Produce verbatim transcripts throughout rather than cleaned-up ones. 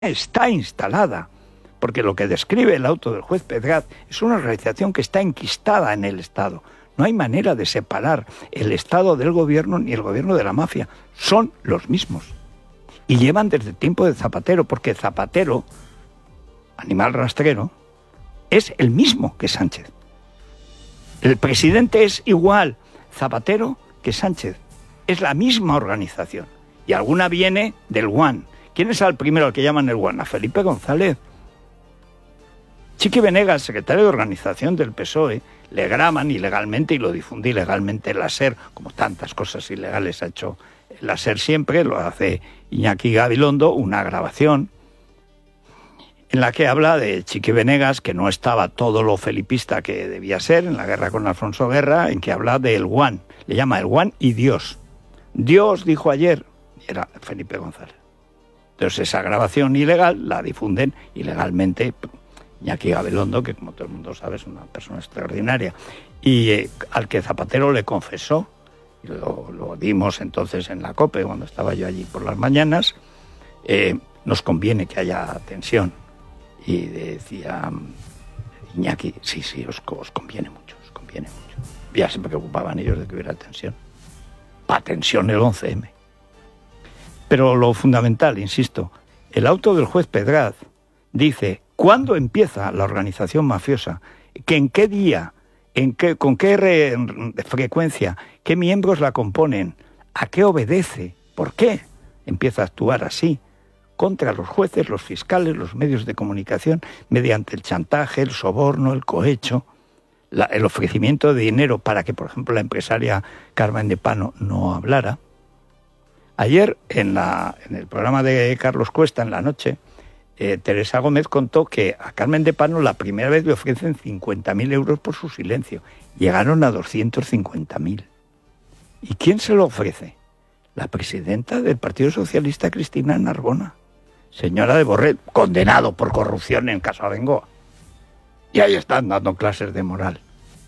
está instalada, porque lo que describe el auto del juez Pedraz es una organización que está enquistada en el Estado. No hay manera de separar el Estado del gobierno ni el gobierno de la mafia. Son los mismos. Y llevan desde el tiempo de Zapatero, porque Zapatero, animal rastrero, es el mismo que Sánchez. El presidente es igual Zapatero que Sánchez. Es la misma organización. Y alguna viene del U A N. ¿Quién es el primero al que llaman el U A N? A Felipe González. Chiqui Venegas, secretario de organización del P S O E, le graban ilegalmente y lo difunde ilegalmente la SER, como tantas cosas ilegales ha hecho la SER siempre, lo hace Iñaki Gabilondo, una grabación en la que habla de Chiqui Venegas, que no estaba todo lo felipista que debía ser en la guerra con Alfonso Guerra, en que habla del U A N, le llama el U A N y Dios. Dios dijo ayer, y era Felipe González. Entonces esa grabación ilegal la difunden ilegalmente Iñaki Gabilondo, que como todo el mundo sabe es una persona extraordinaria, y eh, al que Zapatero le confesó, y lo, lo dimos entonces en la COPE cuando estaba yo allí por las mañanas, eh, nos conviene que haya tensión. Y decía Iñaki, sí, sí, os, os conviene mucho, os conviene mucho. Ya se preocupaban ellos de que hubiera tensión. Pa' tensión el once eme. Pero lo fundamental, insisto, el auto del juez Pedraz dice cuándo empieza la organización mafiosa, que en qué día, en qué, con qué re, frecuencia, qué miembros la componen, a qué obedece, por qué empieza a actuar así contra los jueces, los fiscales, los medios de comunicación, mediante el chantaje, el soborno, el cohecho, la, el ofrecimiento de dinero para que, por ejemplo, la empresaria Carmen de Pano no hablara. Ayer, en, la, en el programa de Carlos Cuesta, en la noche, eh, Teresa Gómez contó que a Carmen de Pano la primera vez le ofrecen cincuenta mil euros por su silencio. Llegaron a doscientos cincuenta mil. ¿Y quién se lo ofrece? La presidenta del Partido Socialista, Cristina Narbona. Señora de Borrell, condenado por corrupción en Casa Bengoa. Y ahí están dando clases de moral.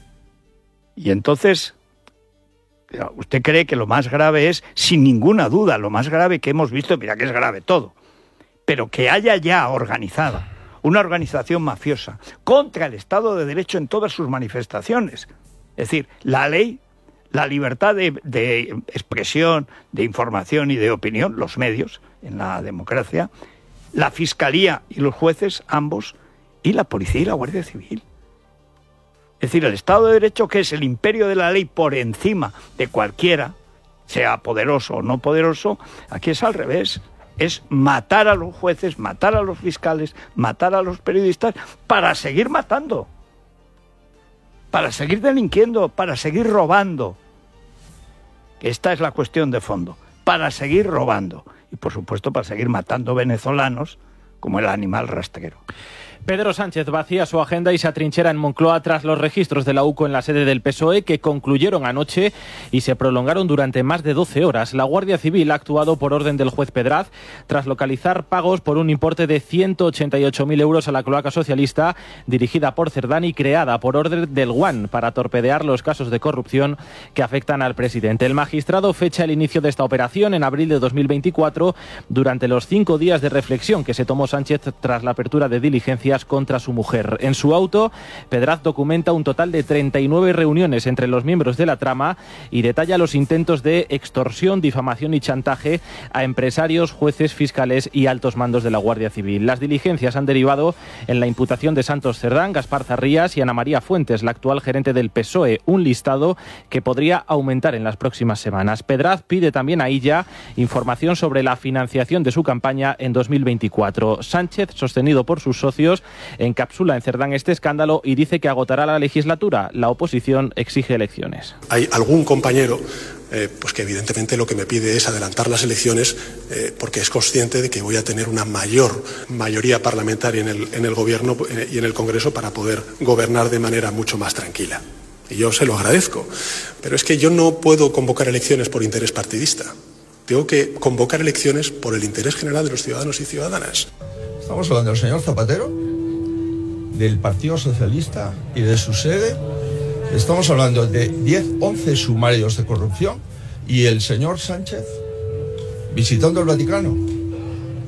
Y entonces, usted cree que lo más grave es, sin ninguna duda, lo más grave que hemos visto, mira que es grave todo, pero que haya ya organizada una organización mafiosa contra el Estado de Derecho en todas sus manifestaciones. Es decir, la ley, la libertad de, de expresión, de información y de opinión, los medios en la democracia, la Fiscalía y los jueces, ambos, y la Policía y la Guardia Civil. Es decir, el Estado de Derecho, que es el imperio de la ley por encima de cualquiera, sea poderoso o no poderoso, aquí es al revés. Es matar a los jueces, matar a los fiscales, matar a los periodistas para seguir matando, para seguir delinquiendo, para seguir robando. Esta es la cuestión de fondo, para seguir robando. Y por supuesto para seguir matando venezolanos como el animal rastrero. Pedro Sánchez vacía su agenda y se atrinchera en Moncloa tras los registros de la U C O en la sede del P S O E que concluyeron anoche y se prolongaron durante más de doce horas. La Guardia Civil ha actuado por orden del juez Pedraz tras localizar pagos por un importe de ciento ochenta y ocho mil euros a la cloaca socialista dirigida por Cerdán y creada por orden del U A N para torpedear los casos de corrupción que afectan al presidente. El magistrado fecha el inicio de esta operación en abril de dos mil veinticuatro durante los cinco días de reflexión que se tomó Sánchez tras la apertura de diligencias contra su mujer. En su auto, Pedraz documenta un total de treinta y nueve reuniones entre los miembros de la trama y detalla los intentos de extorsión, difamación y chantaje a empresarios, jueces, fiscales y altos mandos de la Guardia Civil. Las diligencias han derivado en la imputación de Santos Cerdán, Gaspar Zarrías y Ana María Fuentes, la actual gerente del P S O E, un listado que podría aumentar en las próximas semanas. Pedraz pide también a Illa información sobre la financiación de su campaña en dos mil veinticuatro. Sánchez, sostenido por sus socios, encapsula en Cerdán este escándalo y dice que agotará la legislatura. La oposición exige elecciones. Hay algún compañero eh, pues que evidentemente lo que me pide es adelantar las elecciones eh, porque es consciente de que voy a tener una mayor mayoría parlamentaria en el, en el Gobierno eh, y en el Congreso para poder gobernar de manera mucho más tranquila. Y yo se lo agradezco. Pero es que yo no puedo convocar elecciones por interés partidista. Tengo que convocar elecciones por el interés general de los ciudadanos y ciudadanas. Estamos hablando del señor Zapatero, del Partido Socialista y de su sede. Estamos hablando de diez, once sumarios de corrupción y el señor Sánchez visitando el Vaticano.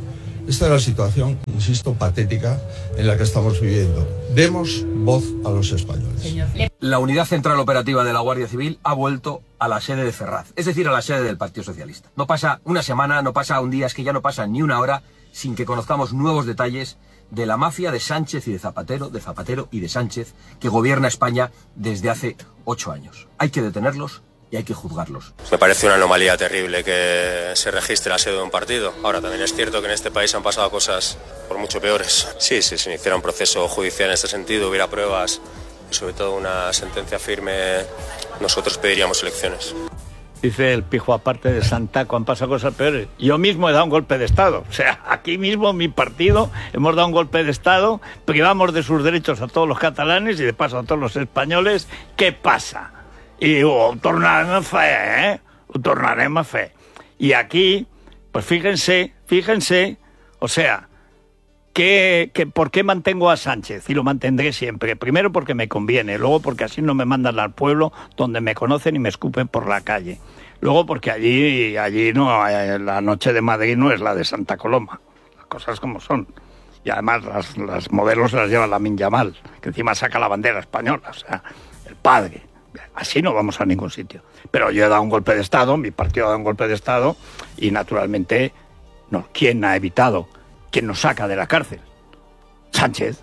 Esta es la situación, insisto, patética en la que estamos viviendo. Demos voz a los españoles. La unidad central operativa de la Guardia Civil ha vuelto a la sede de Ferraz, es decir, a la sede del Partido Socialista. No pasa una semana, no pasa un día, es que ya no pasa ni una hora sin que conozcamos nuevos detalles de la mafia de Sánchez y de Zapatero, de Zapatero y de Sánchez, que gobierna España desde hace ocho años. Hay que detenerlos y hay que juzgarlos. Me parece una anomalía terrible que se registre la sede de un partido. Ahora, también es cierto que en este país han pasado cosas por mucho peores. Sí, si se iniciara un proceso judicial en este sentido, hubiera pruebas y sobre todo una sentencia firme, nosotros pediríamos elecciones. Dice el pijo, aparte de Santaco, han pasado cosas peores. Yo mismo he dado un golpe de Estado. O sea, aquí mismo, en mi partido, hemos dado un golpe de Estado, privamos de sus derechos a todos los catalanes y de paso a todos los españoles. ¿Qué pasa? Y ho tornarem a fer, ¿eh? Ho tornarem a fer. Y aquí, pues fíjense, fíjense, o sea, que, que ¿por qué mantengo a Sánchez? Y lo mantendré siempre. Primero porque me conviene, luego porque así no me mandan al pueblo donde me conocen y me escupen por la calle. Luego porque allí, allí no, la noche de Madrid no es la de Santa Coloma. Las cosas como son. Y además las, las modelos las lleva Lamine Yamal, que encima saca la bandera española, o sea, el padre. Así no vamos a ningún sitio. Pero yo he dado un golpe de Estado, mi partido ha dado un golpe de Estado y naturalmente, no, ¿quién ha evitado? ¿Quién nos saca de la cárcel? Sánchez.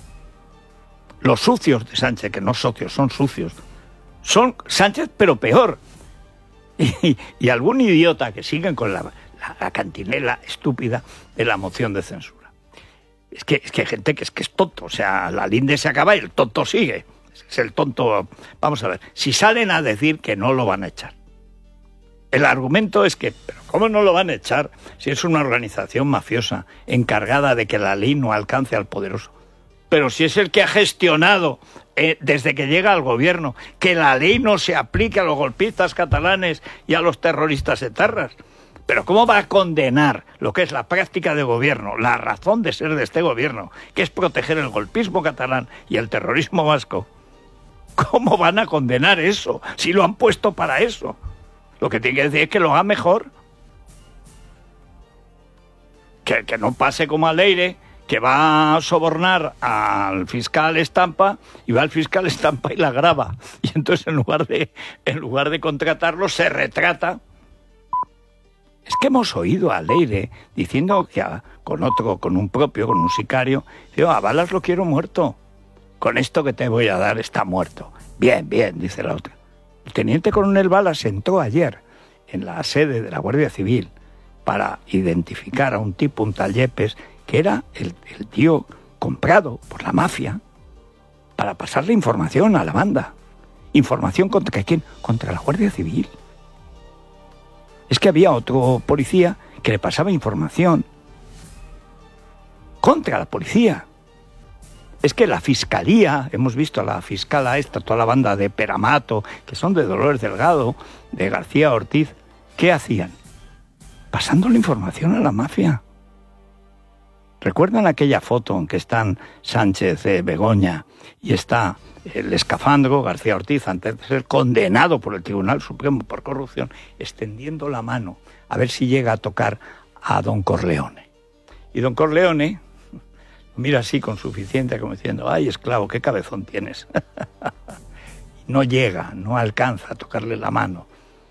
Los sucios de Sánchez, que no socios, son sucios, son Sánchez pero peor. Y, y algún idiota que siguen con la, la, la cantinela estúpida de la moción de censura. Es que, es que hay gente que es, que es tonto, o sea, la linde se acaba y el tonto sigue. Es el tonto. Vamos a ver, si salen a decir que no lo van a echar. El argumento es que, ¿pero cómo no lo van a echar si es una organización mafiosa encargada de que la ley no alcance al poderoso? Pero si es el que ha gestionado eh, desde que llega al gobierno que la ley no se aplique a los golpistas catalanes y a los terroristas etarras. Pero ¿cómo va a condenar lo que es la práctica de gobierno, la razón de ser de este gobierno, que es proteger el golpismo catalán y el terrorismo vasco? ¿Cómo van a condenar eso si lo han puesto para eso? Lo que tiene que decir es que lo haga mejor. Que, que no pase como a Leire, que va a sobornar al fiscal Estampa y va al fiscal Estampa y la graba. Y entonces en lugar de, en lugar de contratarlo se retrata. Es que hemos oído a Leire diciendo que a, con otro, con un propio, con un sicario, digo, a Balas lo quiero muerto. Con esto que te voy a dar está muerto. Bien, bien, dice la otra. El teniente coronel Balas entró ayer en la sede de la Guardia Civil para identificar a un tipo, un tal Yepes, que era el, el tío comprado por la mafia para pasarle información a la banda. ¿Información contra quién? Contra la Guardia Civil. Es que había otro policía que le pasaba información contra la policía. Es que la fiscalía, hemos visto a la fiscala esta, toda la banda de Peramato, que son de Dolores Delgado, de García Ortiz, ¿qué hacían? Pasando la información a la mafia. ¿Recuerdan aquella foto en que están Sánchez, eh, Begoña y está el escafandro, García Ortiz, antes de ser condenado por el Tribunal Supremo por corrupción, extendiendo la mano a ver si llega a tocar a don Corleone? Y don Corleone mira así con suficiente, como diciendo, ay, esclavo, qué cabezón tienes. No llega, no alcanza a tocarle la mano.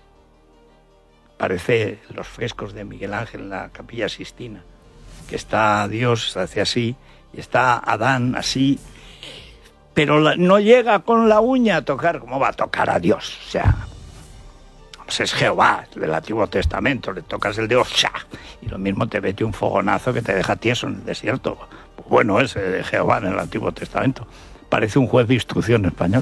Parece los frescos de Miguel Ángel en la Capilla Sistina, que está Dios, hace así, y está Adán así, pero la, no llega con la uña a tocar. ¿Cómo va a tocar a Dios? O sea, pues es Jehová del Antiguo Testamento, le tocas el Dios, ¡cha! Y lo mismo te mete un fogonazo que te deja tieso en el desierto. Pues bueno, es eh, Jehová en el Antiguo Testamento. Parece un juez de instrucción español.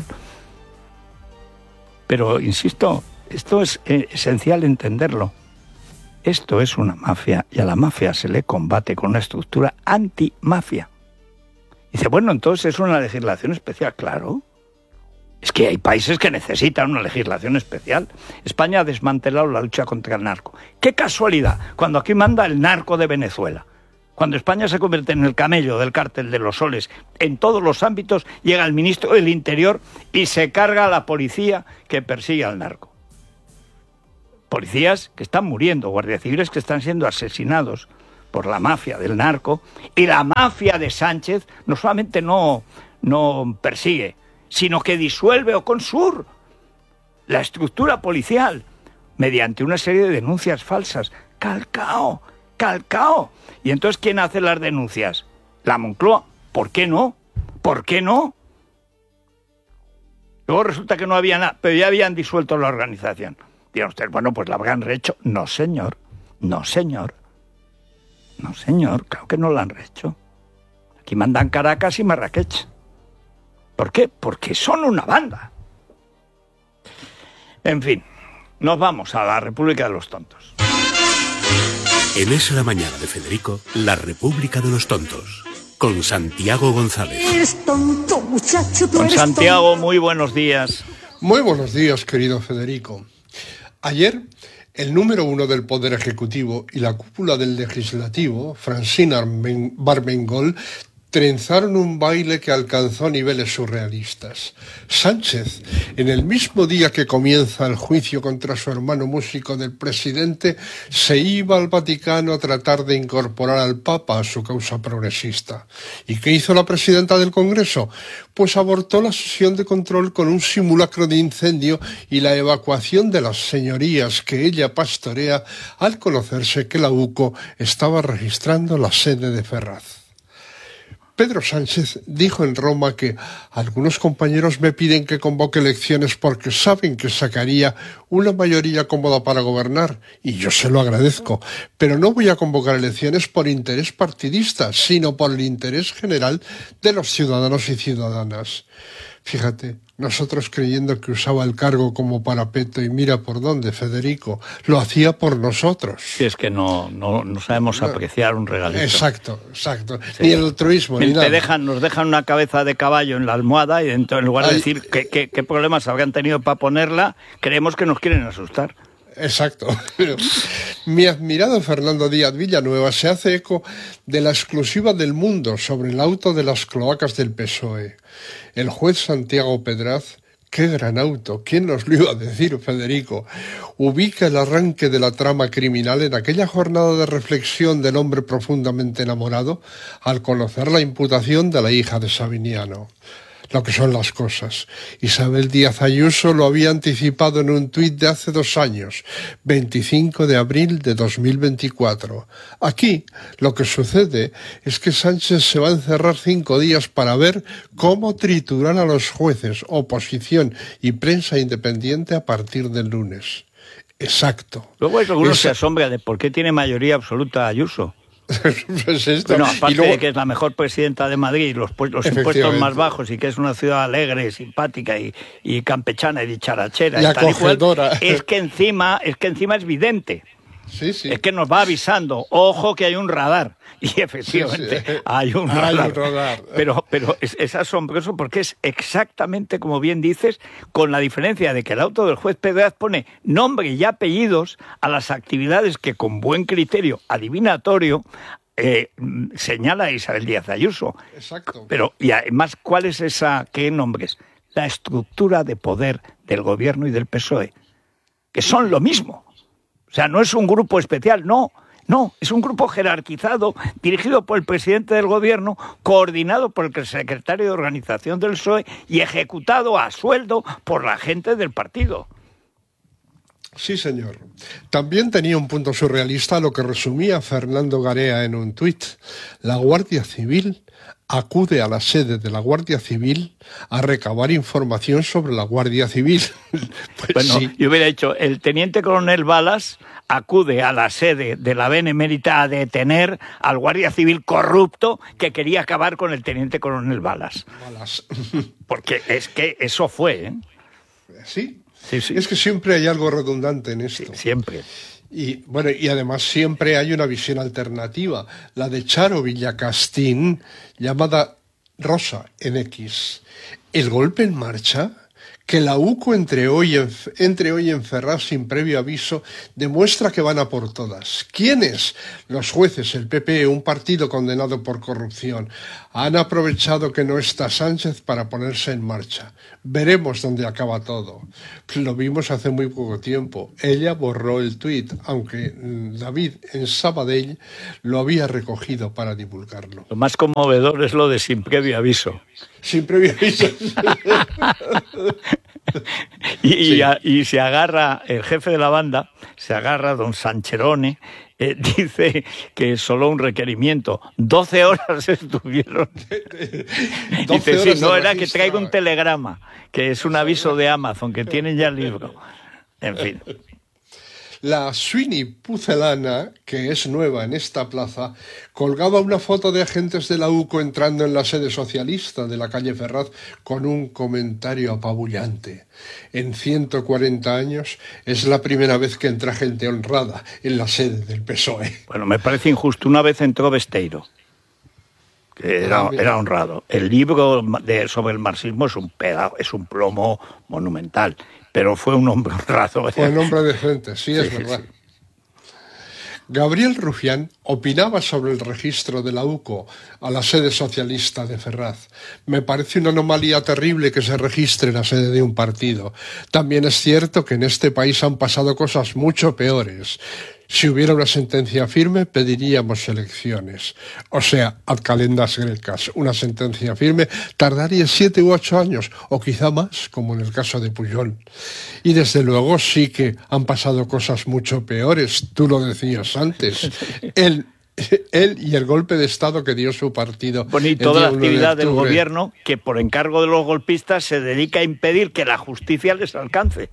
Pero, insisto, esto es eh, esencial entenderlo. Esto es una mafia y a la mafia se le combate con una estructura antimafia. Dice, bueno, entonces es una legislación especial. Claro. Es que hay países que necesitan una legislación especial. España ha desmantelado la lucha contra el narco. ¡Qué casualidad! Cuando aquí manda el narco de Venezuela. Cuando España se convierte en el camello del cártel de los soles en todos los ámbitos, llega el ministro del Interior y se carga a la policía que persigue al narco. Policías que están muriendo, guardias civiles que están siendo asesinados por la mafia del narco, y la mafia de Sánchez no solamente no, no persigue, sino que disuelve o consur la estructura policial mediante una serie de denuncias falsas. Calcao, calcao. Y entonces, ¿quién hace las denuncias? La Moncloa. ¿Por qué no? ¿Por qué no? Luego resulta que no había nada, pero ya habían disuelto la organización. Dirán ustedes, bueno, pues la habrán rehecho. No, señor. No, señor. No, señor. Claro que no la han rehecho. Aquí mandan Caracas y Marrakech. ¿Por qué? Porque son una banda. En fin, nos vamos a la República de los Tontos. En Es la Mañana de Federico, la República de los Tontos, con Santiago González. Eres tonto, muchacho, tú Con eres Santiago, tonto. muy buenos días. Muy buenos días, querido Federico. Ayer, el número uno del Poder Ejecutivo y la cúpula del Legislativo, Francina Armengol, trenzaron un baile que alcanzó niveles surrealistas. Sánchez, en el mismo día que comienza el juicio contra su hermano músico del presidente, se iba al Vaticano a tratar de incorporar al Papa a su causa progresista. ¿Y qué hizo la presidenta del Congreso? Pues abortó la sesión de control con un simulacro de incendio y la evacuación de las señorías que ella pastorea al conocerse que la U C O estaba registrando la sede de Ferraz. Pedro Sánchez dijo en Roma que algunos compañeros me piden que convoque elecciones porque saben que sacaría una mayoría cómoda para gobernar, y yo se lo agradezco, pero no voy a convocar elecciones por interés partidista, sino por el interés general de los ciudadanos y ciudadanas. Fíjate, nosotros creyendo que usaba el cargo como parapeto, y mira por dónde, Federico, lo hacía por nosotros. Si es que no, no, no sabemos apreciar un regalito. Exacto, exacto. Sí. Ni el altruismo, ni Te nada. dejan, nos dejan una cabeza de caballo en la almohada y dentro, en lugar de Ay. decir qué, qué, qué problemas habrían tenido para ponerla, creemos que nos quieren asustar. Exacto. Mi admirado Fernando Díaz Villanueva se hace eco de la exclusiva del Mundo sobre el auto de las cloacas del P S O E. El juez Santiago Pedraz, qué gran auto, ¿quién nos lo iba a decir, Federico?, ubica el arranque de la trama criminal en aquella jornada de reflexión del hombre profundamente enamorado al conocer la imputación de la hija de Sabiniano. Lo que son las cosas. Isabel Díaz Ayuso lo había anticipado en un tuit de hace dos años, veinticinco de abril de dos mil veinticuatro. Aquí lo que sucede es que Sánchez se va a encerrar cinco días para ver cómo triturar a los jueces, oposición y prensa independiente a partir del lunes. Exacto. Luego hay algunos Esa... se asombra de por qué tiene mayoría absoluta Ayuso. Pues esto. Bueno, aparte luego... de que es la mejor presidenta de Madrid, los, los impuestos más bajos, y que es una ciudad alegre, simpática y, y campechana y dicharachera y y tal acogedora. Igual, es que encima es que encima es vidente. Sí, sí. Es que nos va avisando, ojo que hay un radar. Y efectivamente sí, sí. hay un hay radar. Un radar. Pero, pero es, es asombroso porque es exactamente como bien dices, con la diferencia de que el auto del juez Pedraz pone nombre y apellidos a las actividades que con buen criterio adivinatorio eh, señala Isabel Díaz Ayuso. Exacto. Pero, y además, ¿cuál es esa? ¿Qué nombres? La estructura de poder del gobierno y del P S O E, que son lo mismo. O sea, no es un grupo especial, no, no, es un grupo jerarquizado, dirigido por el presidente del gobierno, coordinado por el secretario de organización del P S O E y ejecutado a sueldo por la gente del partido. Sí, señor. También tenía un punto surrealista lo que resumía Fernando Garea en un tuit. La Guardia Civil acude a la sede de la Guardia Civil a recabar información sobre la Guardia Civil. Pues bueno, sí. Yo hubiera dicho, el teniente coronel Balas acude a la sede de la Benemérita a detener al guardia civil corrupto que quería acabar con el teniente coronel Balas. Balas. Porque es que eso fue, ¿eh? Sí. Sí, sí. Es que siempre hay algo redundante en esto. Sí, siempre. Y bueno, y además siempre hay una visión alternativa, la de Charo Villacastín, llamada Rosa en X. El golpe en marcha, Que la UCO entre hoy, en, entre hoy en Ferraz sin previo aviso demuestra que van a por todas. ¿Quiénes? Los jueces, el P P, un partido condenado por corrupción. Han aprovechado que no está Sánchez para ponerse en marcha. Veremos dónde acaba todo. Lo vimos hace muy poco tiempo. Ella borró el tuit, aunque David en Sabadell lo había recogido para divulgarlo. Lo más conmovedor es lo de sin previo aviso. Sin previo aviso. y, Sí. y, a- y se agarra, el jefe de la banda, se agarra don Sancherone, eh, dice que es solo un requerimiento. doce horas estuvieron. Dice, sí, horas no, de era que registro. traiga un telegrama, que es un aviso de Amazon, que tienen ya el libro. En fin. La Sweeney Pucelana, que es nueva en esta plaza, colgaba una foto de agentes de la UCO entrando en la sede socialista de la calle Ferraz con un comentario apabullante. En ciento cuarenta años es la primera vez que entra gente honrada en la sede del P S O E. Bueno, me parece injusto. Una vez entró Besteiro, que era, Ah, mira. era honrado. El libro de, sobre el marxismo es un pedazo, es un plomo monumental, pero fue un hombre honrado. Fue un hombre decente, sí, es Sí, sí, verdad. sí. Gabriel Rufián opinaba sobre el registro de la UCO a la sede socialista de Ferraz. Me parece una anomalía terrible que se registre la sede de un partido. También es cierto que en este país han pasado cosas mucho peores. Si hubiera una sentencia firme, pediríamos elecciones. O sea, ad calendas grecas. Una sentencia firme tardaría siete u ocho años, o quizá más, como en el caso de Pujol. Y desde luego sí que han pasado cosas mucho peores. Tú lo decías antes. Él, él y el golpe de Estado que dio su partido. Bueno, y el toda día la uno de actividad del octubre. gobierno que por encargo de los golpistas se dedica a impedir que la justicia les alcance.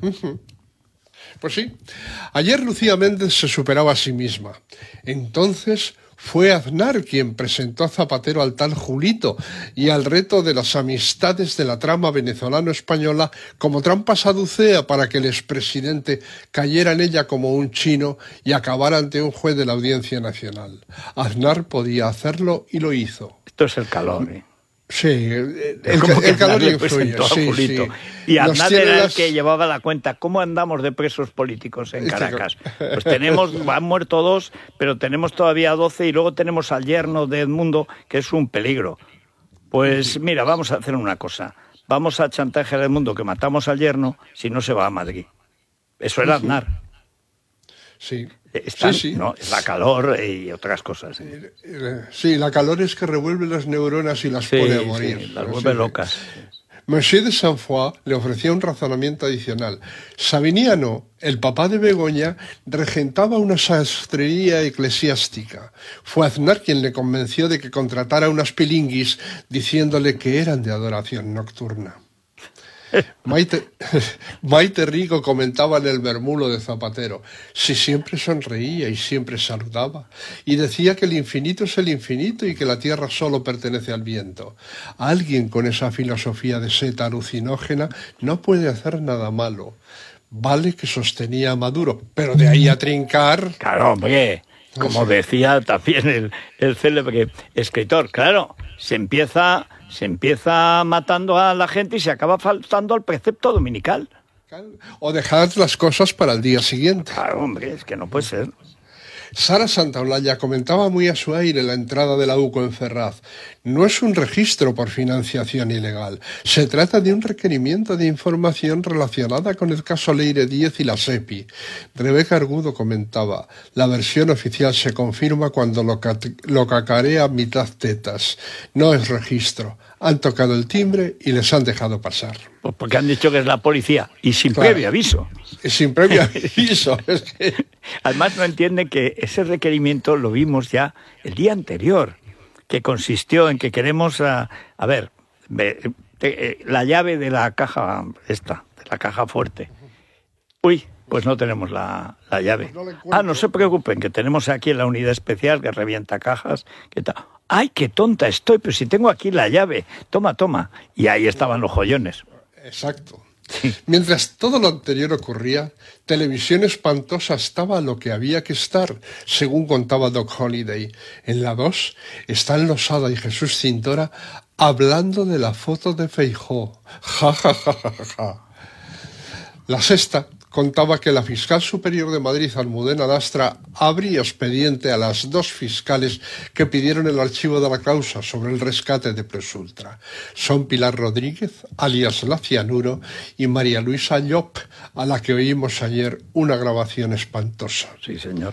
Pues sí. Ayer Lucía Méndez se superaba a sí misma. Entonces fue Aznar quien presentó a Zapatero al tal Julito y al reto de las amistades de la trama venezolano-española como trampa saducea para que el expresidente cayera en ella como un chino y acabara ante un juez de la Audiencia Nacional. Aznar podía hacerlo y lo hizo. Esto es el calor, ¿eh? Sí, el, Es como que el calor Aznar le influye. presentó a Sí, Julito. sí. Y Nos Aznar tiene era el las- que llevaba la cuenta. ¿Cómo andamos de presos políticos en Este Caracas? Pues tenemos, han muerto dos, pero tenemos todavía doce y luego tenemos al yerno de Edmundo, que es un peligro. Pues mira, vamos a hacer una cosa. Vamos a chantajear a Edmundo que matamos al yerno si no se va a Madrid. Eso era Aznar. Sí. Están- Sí, sí. ¿no? La calor y otras cosas. ¿eh? Eh, Sí, la calor es que revuelve las neuronas y las Sí, pone a sí, morir. las Sí, vuelve sí. locas. Monsieur de Saint-Foy le ofrecía un razonamiento adicional. Sabiniano, el papá de Begoña, regentaba una sastrería eclesiástica. Fue Aznar quien le convenció de que contratara unas pilinguis diciéndole que eran de adoración nocturna. Maite, Maite Rico comentaba en el Bermulo de Zapatero, si siempre sonreía y siempre saludaba, y decía que el infinito es el infinito y que la tierra solo pertenece al viento. Alguien con esa filosofía de seta alucinógena no puede hacer nada malo. Vale que sostenía a Maduro, pero de ahí a trincar... Claro, hombre, como decía también el, el célebre escritor, claro, se empieza, se empieza matando a la gente y se acaba faltando al precepto dominical. O dejar las cosas para el día siguiente. Claro, hombre, es que no puede ser. Sara Santaolalla comentaba muy a su aire la entrada de la UCO en Ferraz. No es un registro por financiación ilegal. Se trata de un requerimiento de información relacionada con el caso Leire Díez y la SEPI. Rebeca Argudo comentaba, la versión oficial se confirma cuando lo, lo cacarea mitad tetas. No es registro. Han tocado el timbre y les han dejado pasar. Pues porque han dicho que es la policía y sin Claro. previo aviso. Y sin previo aviso. Es que... Además no entienden que ese requerimiento lo vimos ya el día anterior, que consistió en que queremos, a, a ver, ve, te, eh, la llave de la caja esta, de la caja fuerte. Uy, pues no tenemos la, la llave. Pues no Ah, no se preocupen, que tenemos aquí la unidad especial que revienta cajas. Que tal. ¡Ay, qué tonta estoy! Pero si tengo aquí la llave. Toma, toma. Y ahí estaban los joyones. Exacto. Sí. Mientras todo lo anterior ocurría, Televisión Espantosa estaba lo que había que estar, según contaba Doc Holliday. En la dos están Losada y Jesús Cintora hablando de la foto de Feijóo. Ja, ja, ja, ja, ja. La sexta contaba que la fiscal superior de Madrid, Almudena Lastra, abría expediente a las dos fiscales que pidieron el archivo de la causa sobre el rescate de Presultra. Son Pilar Rodríguez, alias La Cianuro, y María Luisa Llop, a la que oímos ayer una grabación espantosa. Sí, señor.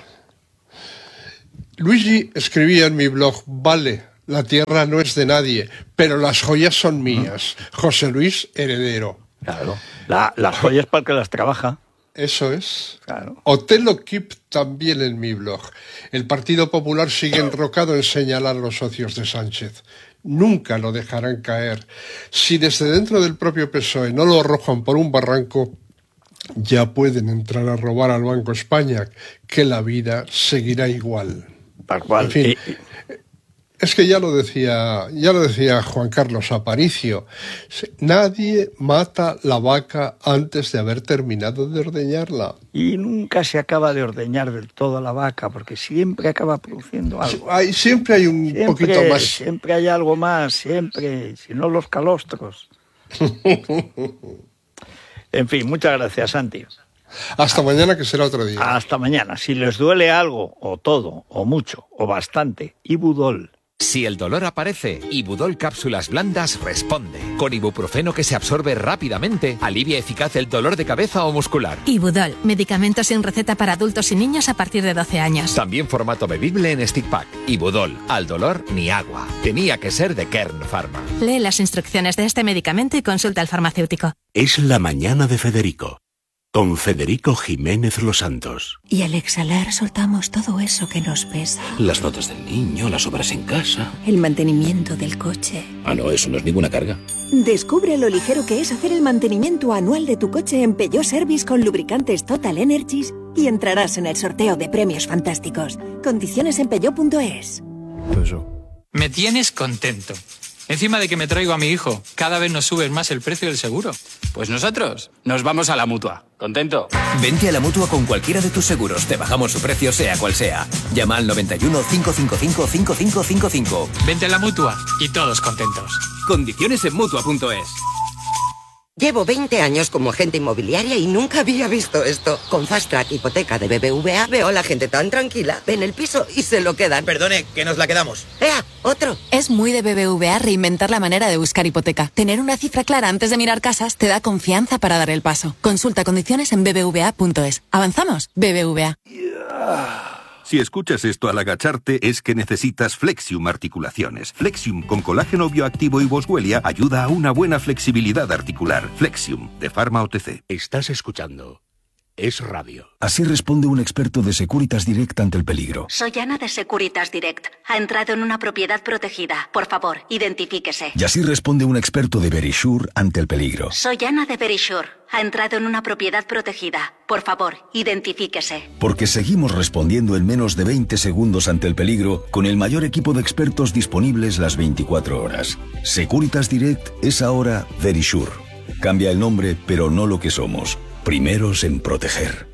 Luigi escribía en mi blog: vale, la tierra no es de nadie, pero las joyas son mías. José Luis Heredero. Claro, la, las joyas para el que las trabaja. Eso es. Claro. Otelo Kip también en mi blog. El Partido Popular sigue enrocado en señalar a los socios de Sánchez. Nunca lo dejarán caer. Si desde dentro del propio P S O E no lo arrojan por un barranco, ya pueden entrar a robar al Banco España, que la vida seguirá igual. Tal cual. En fin, es que ya lo decía, ya lo decía Juan Carlos Aparicio. Nadie mata la vaca antes de haber terminado de ordeñarla. Y nunca se acaba de ordeñar del todo la vaca, porque siempre acaba produciendo algo. Hay, siempre hay un siempre, poquito más. Siempre hay algo más, siempre, si no los calostros. En fin, muchas gracias, Santi. Hasta mañana, que será otro día. Hasta mañana. Si les duele algo, o todo, o mucho, o bastante, Ibudol. Si el dolor aparece, Ibudol Cápsulas Blandas responde. Con ibuprofeno que se absorbe rápidamente, alivia eficaz el dolor de cabeza o muscular. Ibudol, medicamento sin receta para adultos y niños a partir de doce años. También formato bebible en stick pack. Ibudol, al dolor ni agua. Tenía que ser de Kern Pharma. Lee las instrucciones de este medicamento y consulta al farmacéutico. Es la mañana de Federico, con Federico Jiménez Los Santos. Y al exhalar soltamos todo eso que nos pesa. Las notas del niño, las obras en casa. El mantenimiento del coche. Ah, no, eso no es ninguna carga. Descubre lo ligero que es hacer el mantenimiento anual de tu coche en Peugeot Service con lubricantes Total Energies y entrarás en el sorteo de premios fantásticos. Condiciones en peugeot punto es. Me tienes contento. Encima de que me traigo a mi hijo, cada vez nos suben más el precio del seguro. Pues nosotros nos vamos a la Mutua. ¿Contento? Vente a la Mutua con cualquiera de tus seguros. Te bajamos su precio sea cual sea. Llama al noventa y uno, cinco cinco cinco, cinco cinco cinco cinco. Vente a la Mutua y todos contentos. Condiciones en Mutua punto es. Llevo veinte años como agente inmobiliaria y nunca había visto esto. Con Fast Track Hipoteca de B B V A veo a la gente tan tranquila. Ven el piso y se lo quedan. Perdone, que nos la quedamos. ¡Ea! ¡Otro! Es muy de B B V A reinventar la manera de buscar hipoteca. Tener una cifra clara antes de mirar casas te da confianza para dar el paso. Consulta condiciones en b b v a punto es. ¿Avanzamos? B B V A. Si escuchas esto al agacharte es que necesitas Flexium Articulaciones. Flexium con colágeno bioactivo y boswellia ayuda a una buena flexibilidad articular. Flexium, de Pharma O T C. Estás escuchando Es Radio. Así responde un experto de Securitas Direct ante el peligro. Soy Ana de Securitas Direct. Ha entrado en una propiedad protegida. Por favor, identifíquese. Y así responde un experto de Verisure ante el peligro. Soy Ana de Verisure. Ha entrado en una propiedad protegida. Por favor, identifíquese. Porque seguimos respondiendo en menos de veinte segundos ante el peligro con el mayor equipo de expertos disponibles las veinticuatro horas. Securitas Direct es ahora Verisure. Cambia el nombre, pero no lo que somos. Primeros en proteger.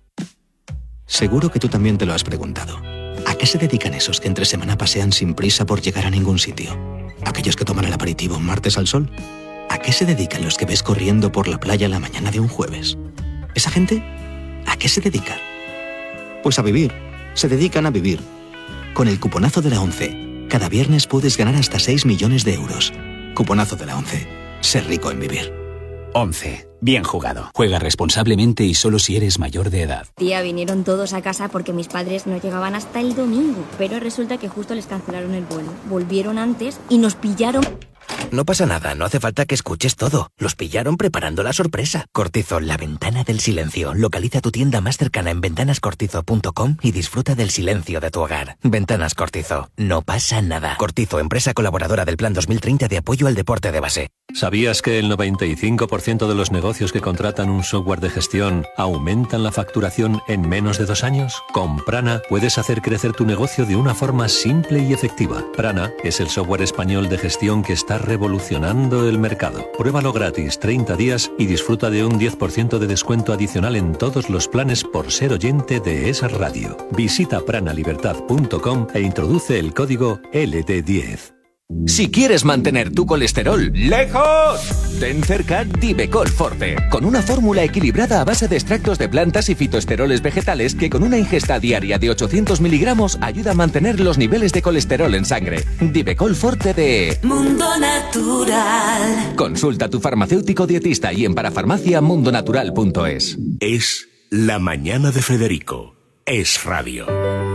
Seguro que tú también te lo has preguntado. ¿A qué se dedican esos que entre semana pasean sin prisa por llegar a ningún sitio? ¿Aquellos que toman el aperitivo un martes al sol? ¿A qué se dedican los que ves corriendo por la playa la mañana de un jueves? ¿Esa gente? ¿A qué se dedica? Pues a vivir. Se dedican a vivir. Con el cuponazo de la ONCE, cada viernes puedes ganar hasta seis millones de euros. Cuponazo de la ONCE. Ser rico en vivir. once. Bien jugado. Juega responsablemente y solo si eres mayor de edad. Tía, vinieron todos a casa porque mis padres no llegaban hasta el domingo. Pero resulta que justo les cancelaron el vuelo. Volvieron antes y nos pillaron... No pasa nada, no hace falta que escuches todo. Los pillaron preparando la sorpresa. Cortizo, la ventana del silencio. Localiza tu tienda más cercana en ventanas cortizo punto com y disfruta del silencio de tu hogar. Ventanas Cortizo. No pasa nada. Cortizo, empresa colaboradora del Plan dos mil treinta de apoyo al deporte de base. ¿Sabías que el noventa y cinco por ciento de los negocios que contratan un software de gestión aumentan la facturación en menos de dos años? Con Prana puedes hacer crecer tu negocio de una forma simple y efectiva. Prana es el software español de gestión que está revolucionando revolucionando el mercado. Pruébalo gratis treinta días y disfruta de un diez por ciento de descuento adicional en todos los planes por ser oyente de esa radio. Visita pranalibertad punto com e introduce el código L D diez. Si quieres mantener tu colesterol lejos, ten cerca Divecol Forte, con una fórmula equilibrada a base de extractos de plantas y fitoesteroles vegetales que con una ingesta diaria de ochocientos miligramos ayuda a mantener los niveles de colesterol en sangre. Divecol Forte de Mundo Natural. Consulta a tu farmacéutico dietista y en parafarmacia mundonatural punto es. Es La Mañana de Federico. Es radio.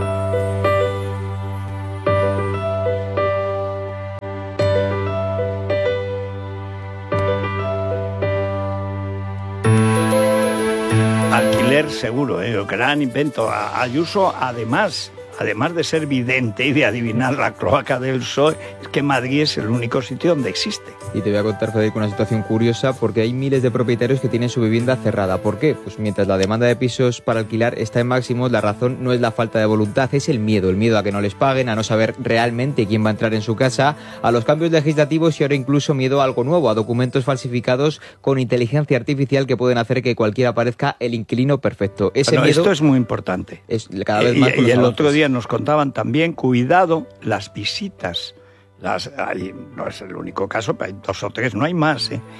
Alquiler seguro, ¿eh? Gran invento. Ayuso, además, además de ser vidente y de adivinar la cloaca del P S O E, es que Madrid es el único sitio donde existe. Y te voy a contar, Federico, una situación curiosa, porque hay miles de propietarios que tienen su vivienda cerrada. ¿Por qué? Pues mientras la demanda de pisos para alquilar está en máximos, la razón no es la falta de voluntad, es el miedo. El miedo a que no les paguen, a no saber realmente quién va a entrar en su casa, a los cambios legislativos y ahora incluso miedo a algo nuevo, a documentos falsificados con inteligencia artificial que pueden hacer que cualquiera parezca el inquilino perfecto. Ese bueno, miedo esto es muy importante. Es cada vez más. Y, y el otro día nos contaban también, cuidado, las visitas. Las, hay, no es el único caso, pero hay dos o tres, no hay más. ¿eh?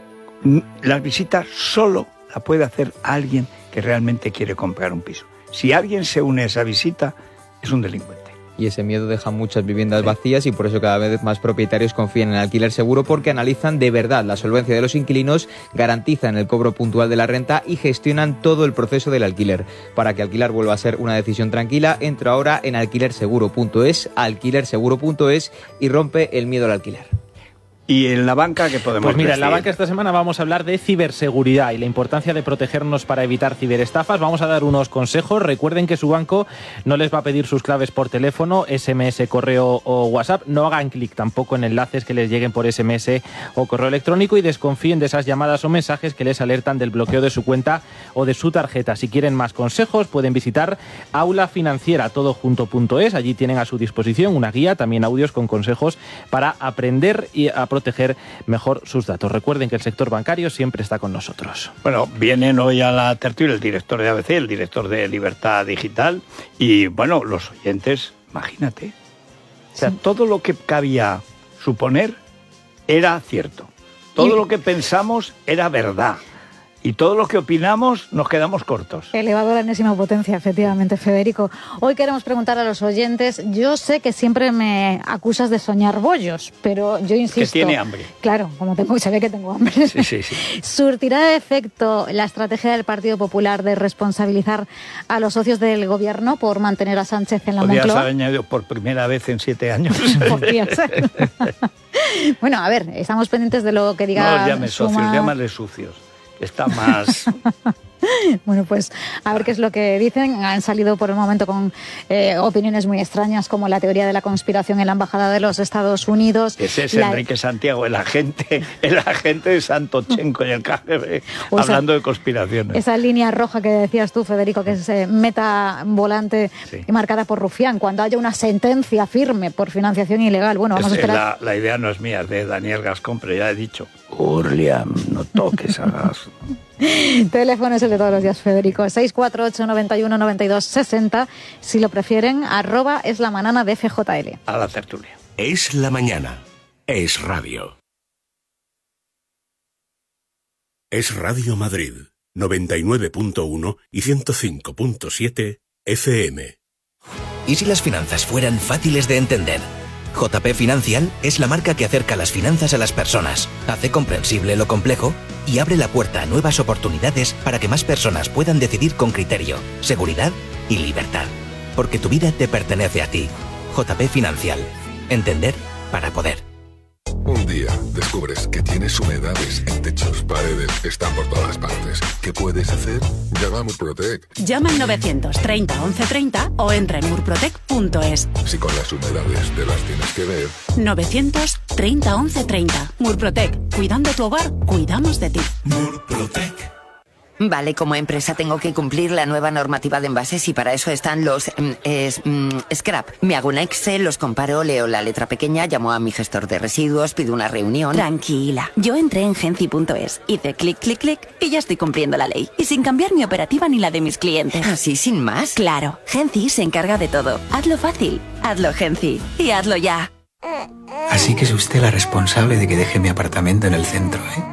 Las visitas solo la puede hacer alguien que realmente quiere comprar un piso. Si alguien se une a esa visita, es un delincuente. Y ese miedo deja muchas viviendas vacías y por eso cada vez más propietarios confían en el alquiler seguro, porque analizan de verdad la solvencia de los inquilinos, garantizan el cobro puntual de la renta y gestionan todo el proceso del alquiler. Para que alquilar vuelva a ser una decisión tranquila, entra ahora en alquiler seguro punto es, alquiler seguro punto es y rompe el miedo al alquiler. ¿Y en la banca qué podemos Pues mira, decir? en la banca esta semana vamos a hablar de ciberseguridad y la importancia de protegernos para evitar ciberestafas. Vamos a dar unos consejos. Recuerden que su banco no les va a pedir sus claves por teléfono, ese eme ese, correo o WhatsApp. No hagan clic tampoco en enlaces que les lleguen por ese eme ese o correo electrónico y desconfíen de esas llamadas o mensajes que les alertan del bloqueo de su cuenta o de su tarjeta. Si quieren más consejos, pueden visitar aula financiera todo junto punto es. Allí tienen a su disposición una guía, también audios con consejos para aprender y a proteger mejor sus datos. Recuerden que el sector bancario siempre está con nosotros. Bueno, vienen hoy a la tertulia el director de A B C, el director de Libertad Digital y, bueno, los oyentes, imagínate. O sea, sí. Todo lo que cabía suponer era cierto. Todo y... lo que pensamos era verdad. Y todo lo que opinamos nos quedamos cortos. Elevado a la enésima potencia, efectivamente, Federico. Hoy queremos preguntar a los oyentes, yo sé que siempre me acusas de soñar bollos, pero yo insisto... Que tiene hambre. Claro, como tengo, se ve que tengo hambre. Sí, sí, sí. ¿Surtirá de efecto la estrategia del Partido Popular de responsabilizar a los socios del gobierno por mantener a Sánchez en la Moncloa? Podrías haber añadido por primera vez en siete años. Podría ser. Bueno, a ver, estamos pendientes de lo que diga... No los llames Suma... socios, llámale sucios. Está más... Bueno, pues a ver qué es lo que dicen. Han salido por el momento con eh, opiniones muy extrañas, como la teoría de la conspiración en la Embajada de los Estados Unidos. Ese es la... Enrique Santiago, el agente, el agente de Santochenko y el K G B, o hablando esa, de conspiraciones. Esa línea roja que decías tú, Federico, que es eh, meta volante sí. y marcada por Rufián, cuando haya una sentencia firme por financiación ilegal. Bueno, vamos es, a esperar. La, la idea no es mía, es de Daniel Gascón, pero ya he dicho, Urliam, no toques a gas. Teléfono es el de todos los días, Federico. seis cuatro ocho, noventa y uno, noventa y dos, sesenta. Si lo prefieren, arroba es la mañana de F J L. A la tertulia. Es la mañana. Es radio. Es Radio Madrid. noventa y nueve punto uno y ciento cinco punto siete F M. ¿Y si las finanzas fueran fáciles de entender? J P Financial es la marca que acerca las finanzas a las personas, hace comprensible lo complejo y abre la puerta a nuevas oportunidades para que más personas puedan decidir con criterio, seguridad y libertad. Porque tu vida te pertenece a ti. J P Financial. Entender para poder. Un día descubres que tienes humedades en techos, paredes, están por todas partes. ¿Qué puedes hacer? Llama a Murprotec. Llama al novecientos treinta once treinta o entra en murprotec punto es. Si con las humedades te las tienes que ver. novecientos treinta once treinta. Murprotec. Cuidando tu hogar, cuidamos de ti. Murprotec. Vale, como empresa tengo que cumplir la nueva normativa de envases y para eso están los mm, es, mm, scrap. Me hago una Excel, los comparo, leo la letra pequeña, llamo a mi gestor de residuos, pido una reunión. Tranquila, yo entré en Genci punto es, hice clic, clic, clic y ya estoy cumpliendo la ley. Y sin cambiar mi operativa ni la de mis clientes. ¿Así sin más? Claro, Genci se encarga de todo. Hazlo fácil, hazlo Genci y hazlo ya. Así que es usted la responsable de que deje mi apartamento en el centro, ¿eh?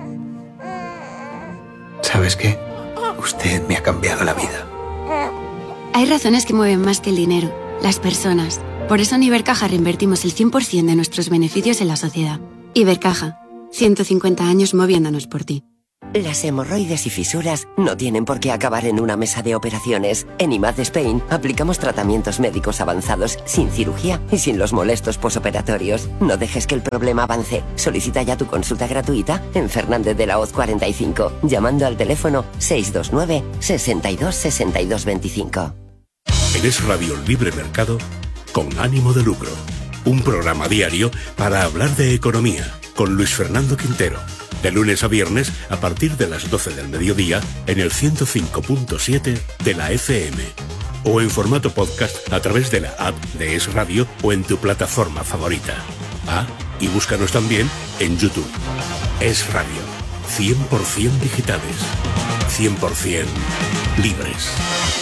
¿Sabes qué? Usted me ha cambiado la vida. Hay razones que mueven más que el dinero, las personas. Por eso en Ibercaja reinvertimos el cien por ciento de nuestros beneficios en la sociedad. Ibercaja, ciento cincuenta años moviéndonos por ti. Las hemorroides y fisuras no tienen por qué acabar en una mesa de operaciones. En I M A D Spain aplicamos tratamientos médicos avanzados sin cirugía y sin los molestos posoperatorios. No dejes que el problema avance. Solicita ya tu consulta gratuita en Fernández de la Hoz cuarenta y cinco, llamando al teléfono seis dos nueve, sesenta y dos, sesenta y dos veinticinco. En Es Radio Libre Mercado, con ánimo de lucro. Un programa diario para hablar de economía, con Luis Fernando Quintero. De lunes a viernes, a partir de las doce del mediodía, en el ciento cinco punto siete de la F M. O en formato podcast a través de la app de Es Radio o en tu plataforma favorita. Ah, y búscanos también en YouTube. Es Radio. cien por ciento digitales. cien por ciento libres.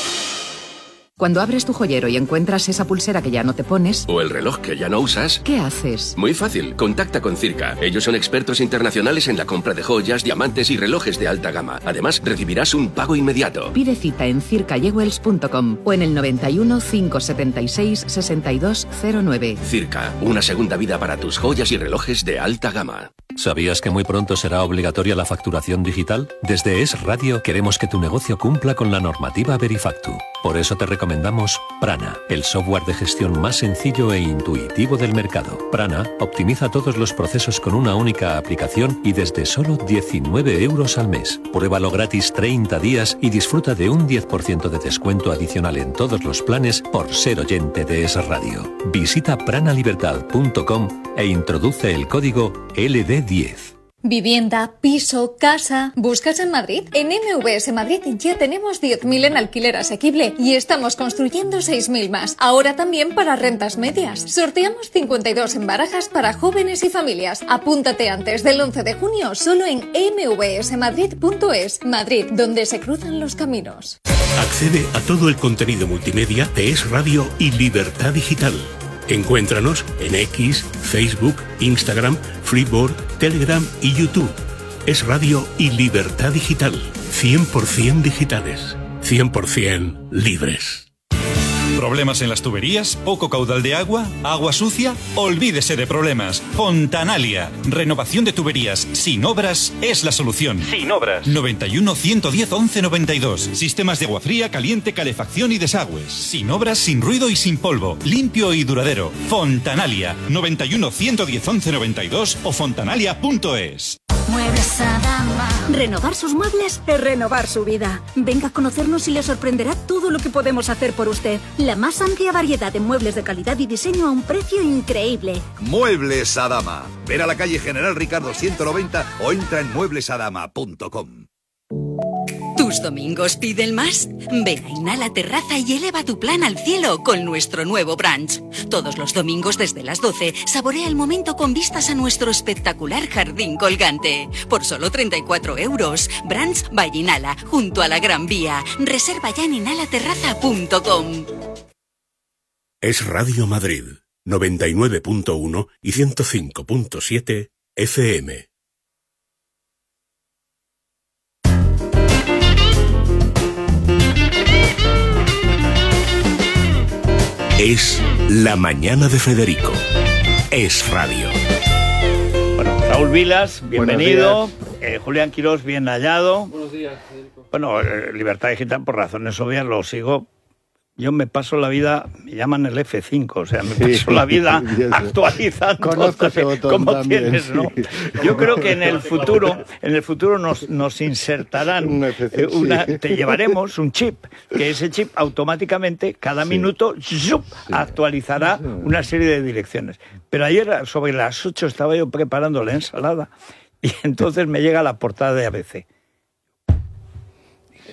Cuando abres tu joyero y encuentras esa pulsera que ya no te pones... O el reloj que ya no usas... ¿Qué haces? Muy fácil, contacta con Circa. Ellos son expertos internacionales en la compra de joyas, diamantes y relojes de alta gama. Además, recibirás un pago inmediato. Pide cita en circa jewels punto com o en el noventa y uno, cinco setenta y seis, sesenta y dos cero nueve. Circa, una segunda vida para tus joyas y relojes de alta gama. ¿Sabías que muy pronto será obligatoria la facturación digital? Desde Es Radio queremos que tu negocio cumpla con la normativa Verifactu. Por eso te recomendamos Prana, el software de gestión más sencillo e intuitivo del mercado. Prana optimiza todos los procesos con una única aplicación y desde solo diecinueve euros al mes. Pruébalo gratis treinta días y disfruta de un diez por ciento de descuento adicional en todos los planes por ser oyente de Es Radio. Visita prana libertad punto com e introduce el código L D diez. Vivienda, piso, casa... ¿Buscas en Madrid? En M V S Madrid ya tenemos diez mil en alquiler asequible y estamos construyendo seis mil más. Ahora también para rentas medias. Sorteamos cincuenta y dos en barajas para jóvenes y familias. Apúntate antes del once de junio solo en m v s madrid punto es. Madrid, donde se cruzan los caminos. Accede a todo el contenido multimedia de Es Radio y Libertad Digital. Encuéntranos en X, Facebook, Instagram, Flipboard, Telegram y YouTube. Es Radio y Libertad Digital. cien por ciento digitales. cien por ciento libres. ¿Problemas en las tuberías? ¿Poco caudal de agua? ¿Agua sucia? Olvídese de problemas. Fontanalia. Renovación de tuberías sin obras es la solución. Sin obras. noventa y uno, ciento diez, once noventa y dos. Sistemas de agua fría, caliente, calefacción y desagües. Sin obras, sin ruido y sin polvo. Limpio y duradero. Fontanalia. noventa y uno, ciento diez, once noventa y dos o fontanalia punto es. Muebles Adama. Renovar sus muebles es renovar su vida. Venga a conocernos y le sorprenderá todo lo que podemos hacer por usted. La más amplia variedad de muebles de calidad y diseño a un precio increíble. Muebles Adama. Ven a la calle General Ricardo ciento noventa o entra en muebles adama punto com. ¿Tus domingos piden más? Ven a Inhala Terraza y eleva tu plan al cielo con nuestro nuevo brunch. Todos los domingos desde las doce, saborea el momento con vistas a nuestro espectacular jardín colgante. Por solo treinta y cuatro euros. Brunch by Inhala, junto a la Gran Vía. Reserva ya en inhala terraza punto com. Es Radio Madrid, noventa y nueve punto uno y ciento cinco punto siete F M. Es la mañana de Federico. Es Radio. Bueno, Raúl Vilas, bienvenido. Eh, Julián Quirós, bien hallado. Buenos días, Federico. Bueno, eh, Libertad Digital, por razones obvias, lo sigo. Yo me paso la vida, me llaman el F cinco, o sea, me paso sí, la vida actualizando. Conozco ese botón como también, tienes, ¿no? Sí. Yo creo que en el futuro, en el futuro nos, nos insertarán un F cinco, eh, una, sí. te llevaremos un chip, que ese chip automáticamente, cada sí. minuto, ¡zup!, sí. actualizará una serie de direcciones. Pero ayer, sobre las ocho, estaba yo preparando la ensalada y entonces me llega la portada de A B C.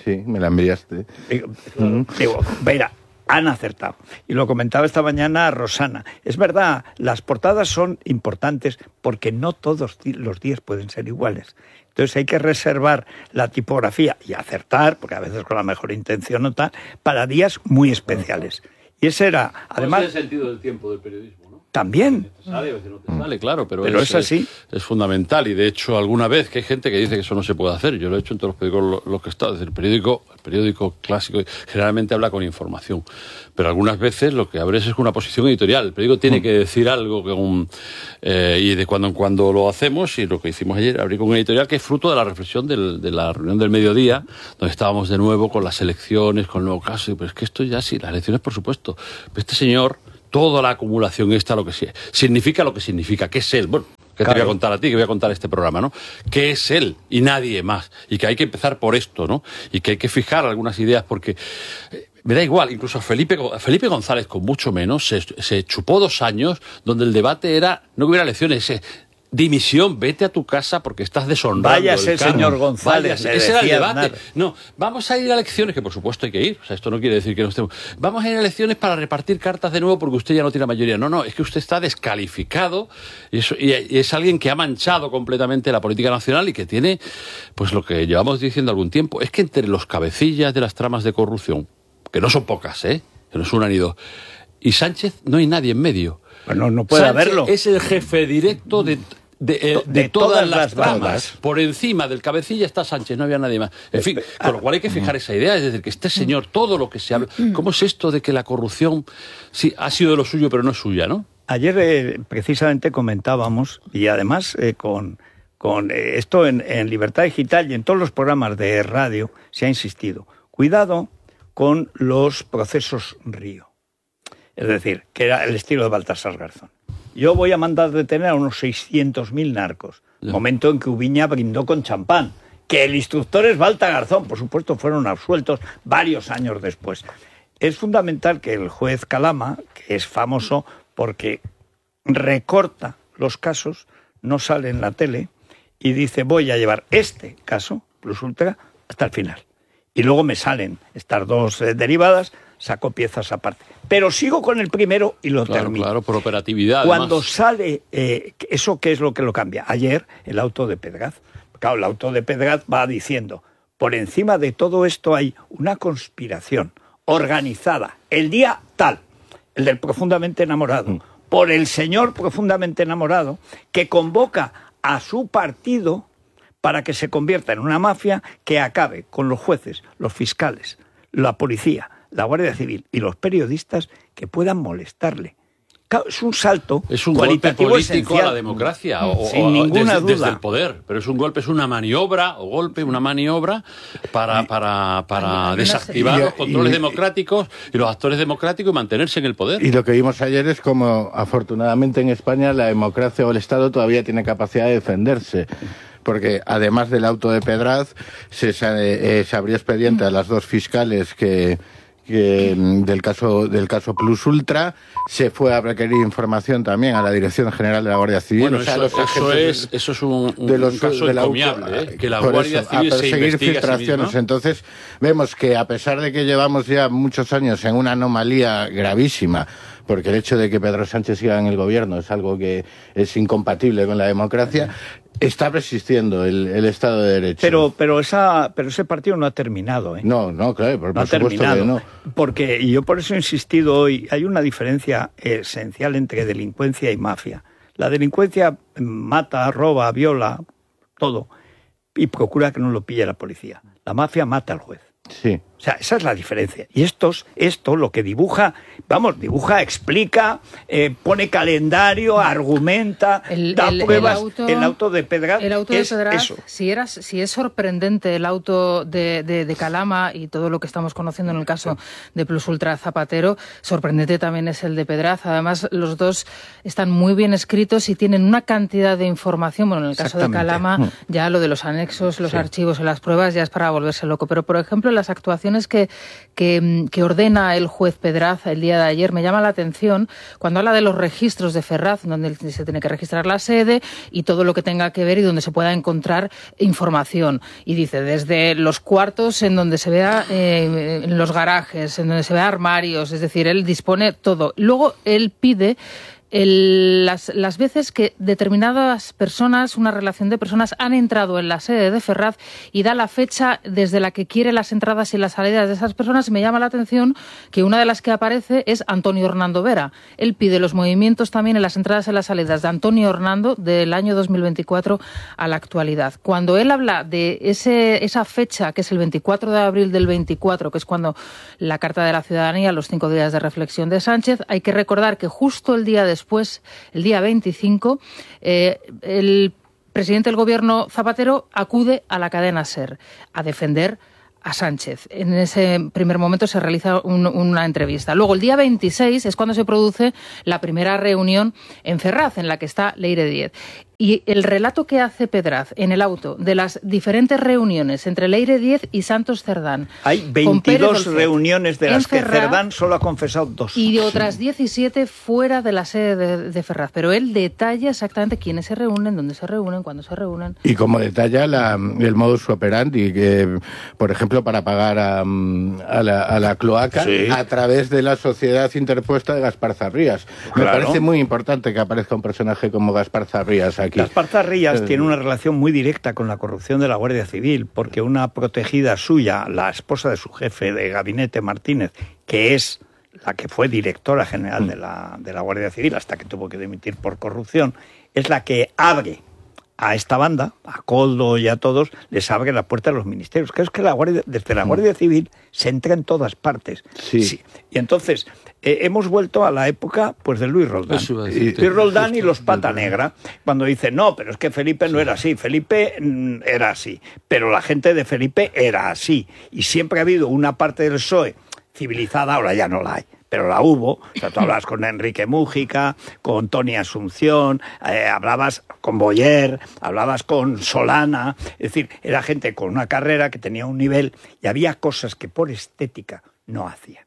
sí, me la enviaste. Digo, digo, mira, han acertado. Y lo comentaba esta mañana Rosana. Es verdad, las portadas son importantes porque no todos los días pueden ser iguales. Entonces hay que reservar la tipografía y acertar, porque a veces con la mejor intención o tal, para días muy especiales. Y ese era, además... ¿Cuál es el sentido del tiempo del periodismo, ¿no? También. Te sale, a veces no te sale, claro, pero, pero es, es así. Es, es fundamental. Y de hecho, alguna vez que hay gente que dice que eso no se puede hacer. Yo lo he hecho en todos los periódicos los que he estado. Es decir, el periódico, el periódico clásico generalmente habla con información. Pero algunas veces lo que abres es con una posición editorial. El periódico tiene mm. que decir algo que un, eh, y de cuando en cuando lo hacemos, y lo que hicimos ayer, abrir con un editorial que es fruto de la reflexión del, de la reunión del mediodía, donde estábamos de nuevo con las elecciones, con el nuevo caso. Y, pero es que esto ya sí, las elecciones por supuesto. Pero este señor... Toda la acumulación esta, lo que sea, significa lo que significa, que es él. Bueno, que claro. Te voy a contar a ti, que voy a contar este programa, ¿no? Que es él y nadie más. Y que hay que empezar por esto, ¿no? Y que hay que fijar algunas ideas porque... Eh, me da igual, incluso a Felipe, Felipe González, con mucho menos, se, se chupó dos años donde el debate era, no que hubiera elecciones, eh, dimisión, vete a tu casa porque estás deshonrando. Váyase, el cargo. señor González. Váyase. Ese era el debate. No, vamos a ir a elecciones, que por supuesto hay que ir. O sea, esto no quiere decir que no estemos. Vamos a ir a elecciones para repartir cartas de nuevo porque usted ya no tiene mayoría. No, no, es que usted está descalificado y, eso, y, y es alguien que ha manchado completamente la política nacional y que tiene, pues lo que llevamos diciendo algún tiempo, es que entre los cabecillas de las tramas de corrupción, que no son pocas, ¿eh? Que no es una ni dos, y Sánchez no hay nadie en medio. Bueno, no puede Sánchez haberlo. Es el jefe directo de... De, eh, de, de todas, todas las tramas. Bandas. Por encima del cabecilla está Sánchez, no había nadie más. En fin, con lo cual hay que fijar esa idea, es decir, que este señor, todo lo que se habla... ¿Cómo es esto de que la corrupción sí ha sido de lo suyo, pero no es suya, no? Ayer eh, precisamente comentábamos, y además eh, con, con eh, esto en, en Libertad Digital y en todos los programas de radio se ha insistido. Cuidado con los procesos Río. Es decir, que era el estilo de Baltasar Garzón. Yo voy a mandar detener a unos seiscientos mil narcos. Yeah. Momento en que Ubiña brindó con champán. Que el instructor es Balta Garzón. Por supuesto, fueron absueltos varios años después. Es fundamental que el juez Calama, que es famoso porque recorta los casos, no sale en la tele y dice voy a llevar este caso, Plus Ultra, hasta el final. Y luego me salen estas dos eh, derivadas, saco piezas aparte. Pero sigo con el primero y lo claro, termino. Claro, por operatividad. Cuando además. sale, eh, ¿eso qué es lo que lo cambia? Ayer, el auto de Pedraz. Claro, el auto de Pedraz va diciendo, por encima de todo esto hay una conspiración organizada, el día tal, el del profundamente enamorado, mm. por el señor profundamente enamorado, que convoca a su partido para que se convierta en una mafia que acabe con los jueces, los fiscales, la policía, la Guardia Civil y los periodistas que puedan molestarle. Es un salto es un golpe político esencial. A la democracia o, sin o, ninguna desde, duda. desde el poder, pero es un golpe, es una maniobra o golpe, una maniobra para, para, para Ay, desactivar no sé. los controles y, democráticos y los actores democráticos y mantenerse en el poder. Y lo que vimos ayer es como afortunadamente en España la democracia o el Estado todavía tiene capacidad de defenderse. Porque además del auto de Pedraz se, eh, se abrió expediente a las dos fiscales que Que, del caso del caso Plus Ultra, se fue a requerir información también a la Dirección General de la Guardia Civil. Bueno, o sea, eso, los eso es eso es un, un, de los, un caso encomiable, ¿eh? Que la Guardia eso, Civil a perseguir se filtraciones. Sí Entonces vemos que a pesar de que llevamos ya muchos años en una anomalía gravísima, porque el hecho de que Pedro Sánchez siga en el gobierno es algo que es incompatible con la democracia, está resistiendo el, el Estado de Derecho. Pero pero esa pero ese partido no ha terminado, ¿eh? No, no, claro, por, no por supuesto que no. Porque, y yo por eso he insistido hoy, hay una diferencia esencial entre delincuencia y mafia. La delincuencia mata, roba, viola, todo, y procura que no lo pille la policía. La mafia mata al juez. Sí. O sea, esa es la diferencia. Y estos, esto lo que dibuja, vamos, dibuja, explica, eh, pone calendario, argumenta, el, da el, pruebas. El auto, el auto de Pedraz el auto es de Pedraz, eso. Si, era, si es sorprendente el auto de, de, de Calama y todo lo que estamos conociendo en el caso de Plus Ultra Zapatero, sorprendente también es el de Pedraz. Además, los dos están muy bien escritos y tienen una cantidad de información. Bueno, en el caso de Calama, ya lo de los anexos, los sí. archivos y las pruebas ya es para volverse loco. Pero, por ejemplo, las actuaciones declaraciones que, que, que ordena el juez Pedraza el día de ayer me llama la atención cuando habla de los registros de Ferraz, donde se tiene que registrar la sede y todo lo que tenga que ver y donde se pueda encontrar información. Y dice, desde los cuartos en donde se vea, eh, en los garajes, en donde se vea armarios, es decir, él dispone todo. Luego él pide El, las, las veces que determinadas personas, una relación de personas, han entrado en la sede de Ferraz y da la fecha desde la que quiere las entradas y las salidas de esas personas. Me llama la atención que una de las que aparece es Antonio Hernando Vera. Él pide los movimientos también en las entradas y las salidas de Antonio Hernando del año dos mil veinticuatro a la actualidad. Cuando él habla de ese, esa fecha, que es el veinticuatro de abril del veinticuatro, que es cuando la Carta de la Ciudadanía, los cinco días de reflexión de Sánchez, hay que recordar que justo el día de Después, el día veinticinco, eh, el presidente del gobierno Zapatero acude a la cadena SER a defender a Sánchez. En ese primer momento se realiza un, una entrevista. Luego, el día veintiséis es cuando se produce la primera reunión en Ferraz, en la que está Leire Díez. Y el relato que hace Pedraz en el auto de las diferentes reuniones entre Leire Díez y Santos Cerdán. Hay veintidós reuniones de las que Cerdán solo ha confesado dos. Y otras diecisiete fuera de la sede de, de Ferraz. Pero él detalla exactamente quiénes se reúnen, dónde se reúnen, cuándo se reúnen. Y como detalla la, el modus operandi, que, por ejemplo, para pagar a, a, la, a la cloaca sí. a través de la sociedad interpuesta de Gaspar Zarrías. Claro. Me parece muy importante que aparezca un personaje como Gaspar Zarrías aquí. Gaspar Zarrías eh, tiene una relación muy directa con la corrupción de la Guardia Civil, porque una protegida suya, la esposa de su jefe de gabinete, Martínez, que es la que fue directora general de la, de la Guardia Civil hasta que tuvo que dimitir por corrupción, es la que abre a esta banda, a Coldo y a todos, les abre la puerta de los ministerios. Creo que la Guardia, desde la Guardia Civil se entra en todas partes. Sí. sí. Y entonces eh, hemos vuelto a la época pues de Luis Roldán. Y, Luis Roldán y los Pata Negra, cuando dicen, no, pero es que Felipe no era así. Felipe mm, era así, pero la gente de Felipe era así. Y siempre ha habido una parte del P S O E civilizada, ahora ya no la hay. Pero la hubo, o sea, tú hablabas con Enrique Mújica, con Tony Asunción, eh, hablabas con Boyer, hablabas con Solana, es decir, era gente con una carrera que tenía un nivel y había cosas que por estética no hacían.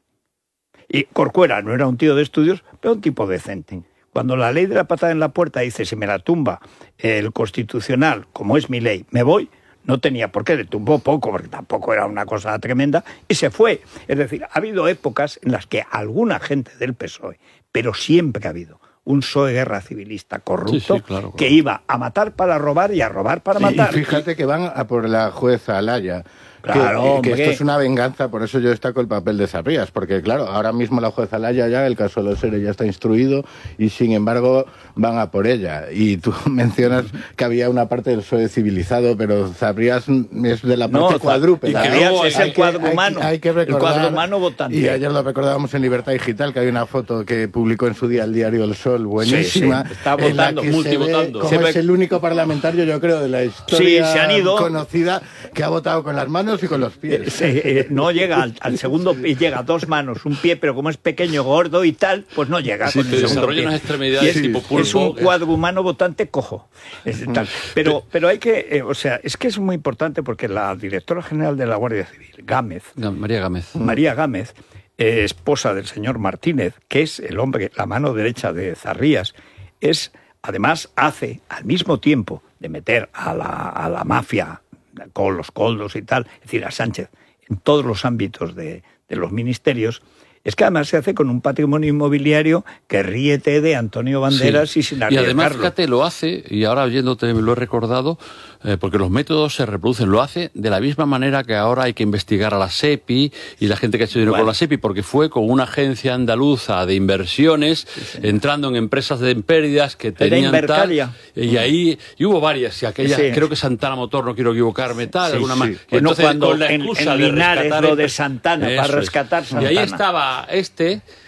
Y Corcuera no era un tío de estudios, pero un tipo decente. Cuando la ley de la patada en la puerta dice, si me la tumba el Constitucional, como es mi ley, me voy, no tenía por qué, le tumbó poco, porque tampoco era una cosa tremenda, y se fue. Es decir, ha habido épocas en las que alguna gente del P S O E, pero siempre ha habido un P S O E guerra civilista corrupto, sí, sí, claro, claro. que iba a matar para robar y a robar para sí, matar. Y fíjate que van a por la jueza Alaya. Claro, que, que esto es una venganza, por eso yo destaco el papel de Zarrías, porque claro, ahora mismo la jueza Alaya ya, el caso de los seres ya está instruido y sin embargo van a por ella. Y tú mencionas que había una parte del P S O E civilizado, pero Zarrías es de la parte no, cuadrúpeda. Y que ¿no? es el cuadro humano, hay, hay que recordar, el cuadro humano votante. Y ayer lo recordábamos en Libertad Digital, que hay una foto que publicó en su día el diario El Sol, buenísima. Sí, sí. Está votando, multivotando. Como es el único parlamentario, yo creo, de la historia sí, se han ido. conocida que ha votado con las manos y con los pies. Sí, eh, no llega al, al segundo pie, llega a dos manos, un pie, pero como es pequeño, gordo y tal, pues no llega. Sí, con te el segundo pie. Unas extremidades es, tipo pulpo, es un cuadro humano votante cojo. Es tal. Pero, pero hay que, eh, o sea, es que es muy importante porque la directora general de la Guardia Civil, Gámez, María Gámez, María Gámez, eh, esposa del señor Martínez, que es el hombre, la mano derecha de Zarrías, es, además, hace al mismo tiempo de meter a la, a la mafia con los coldos y tal, es decir, a Sánchez, en todos los ámbitos de, de los ministerios, es que además se hace con un patrimonio inmobiliario que ríete de Antonio Banderas sí. y sin arriesgarlo. Y además, fíjate, lo hace, y ahora oyéndote me lo he recordado, eh, porque los métodos se reproducen, lo hace de la misma manera que ahora hay que investigar a la SEPI y la gente que ha hecho dinero bueno. con la SEPI, porque fue con una agencia andaluza de inversiones, sí, sí. entrando en empresas de pérdidas que tenían tal, y ahí, y hubo varias, y aquella, sí. creo que Santana Motor, no quiero equivocarme, tal, sí, alguna sí. más. Bueno, entonces, cuando con la en, excusa en de Linares, rescatar lo de Santana, para rescatar Santana. Y ahí estaba este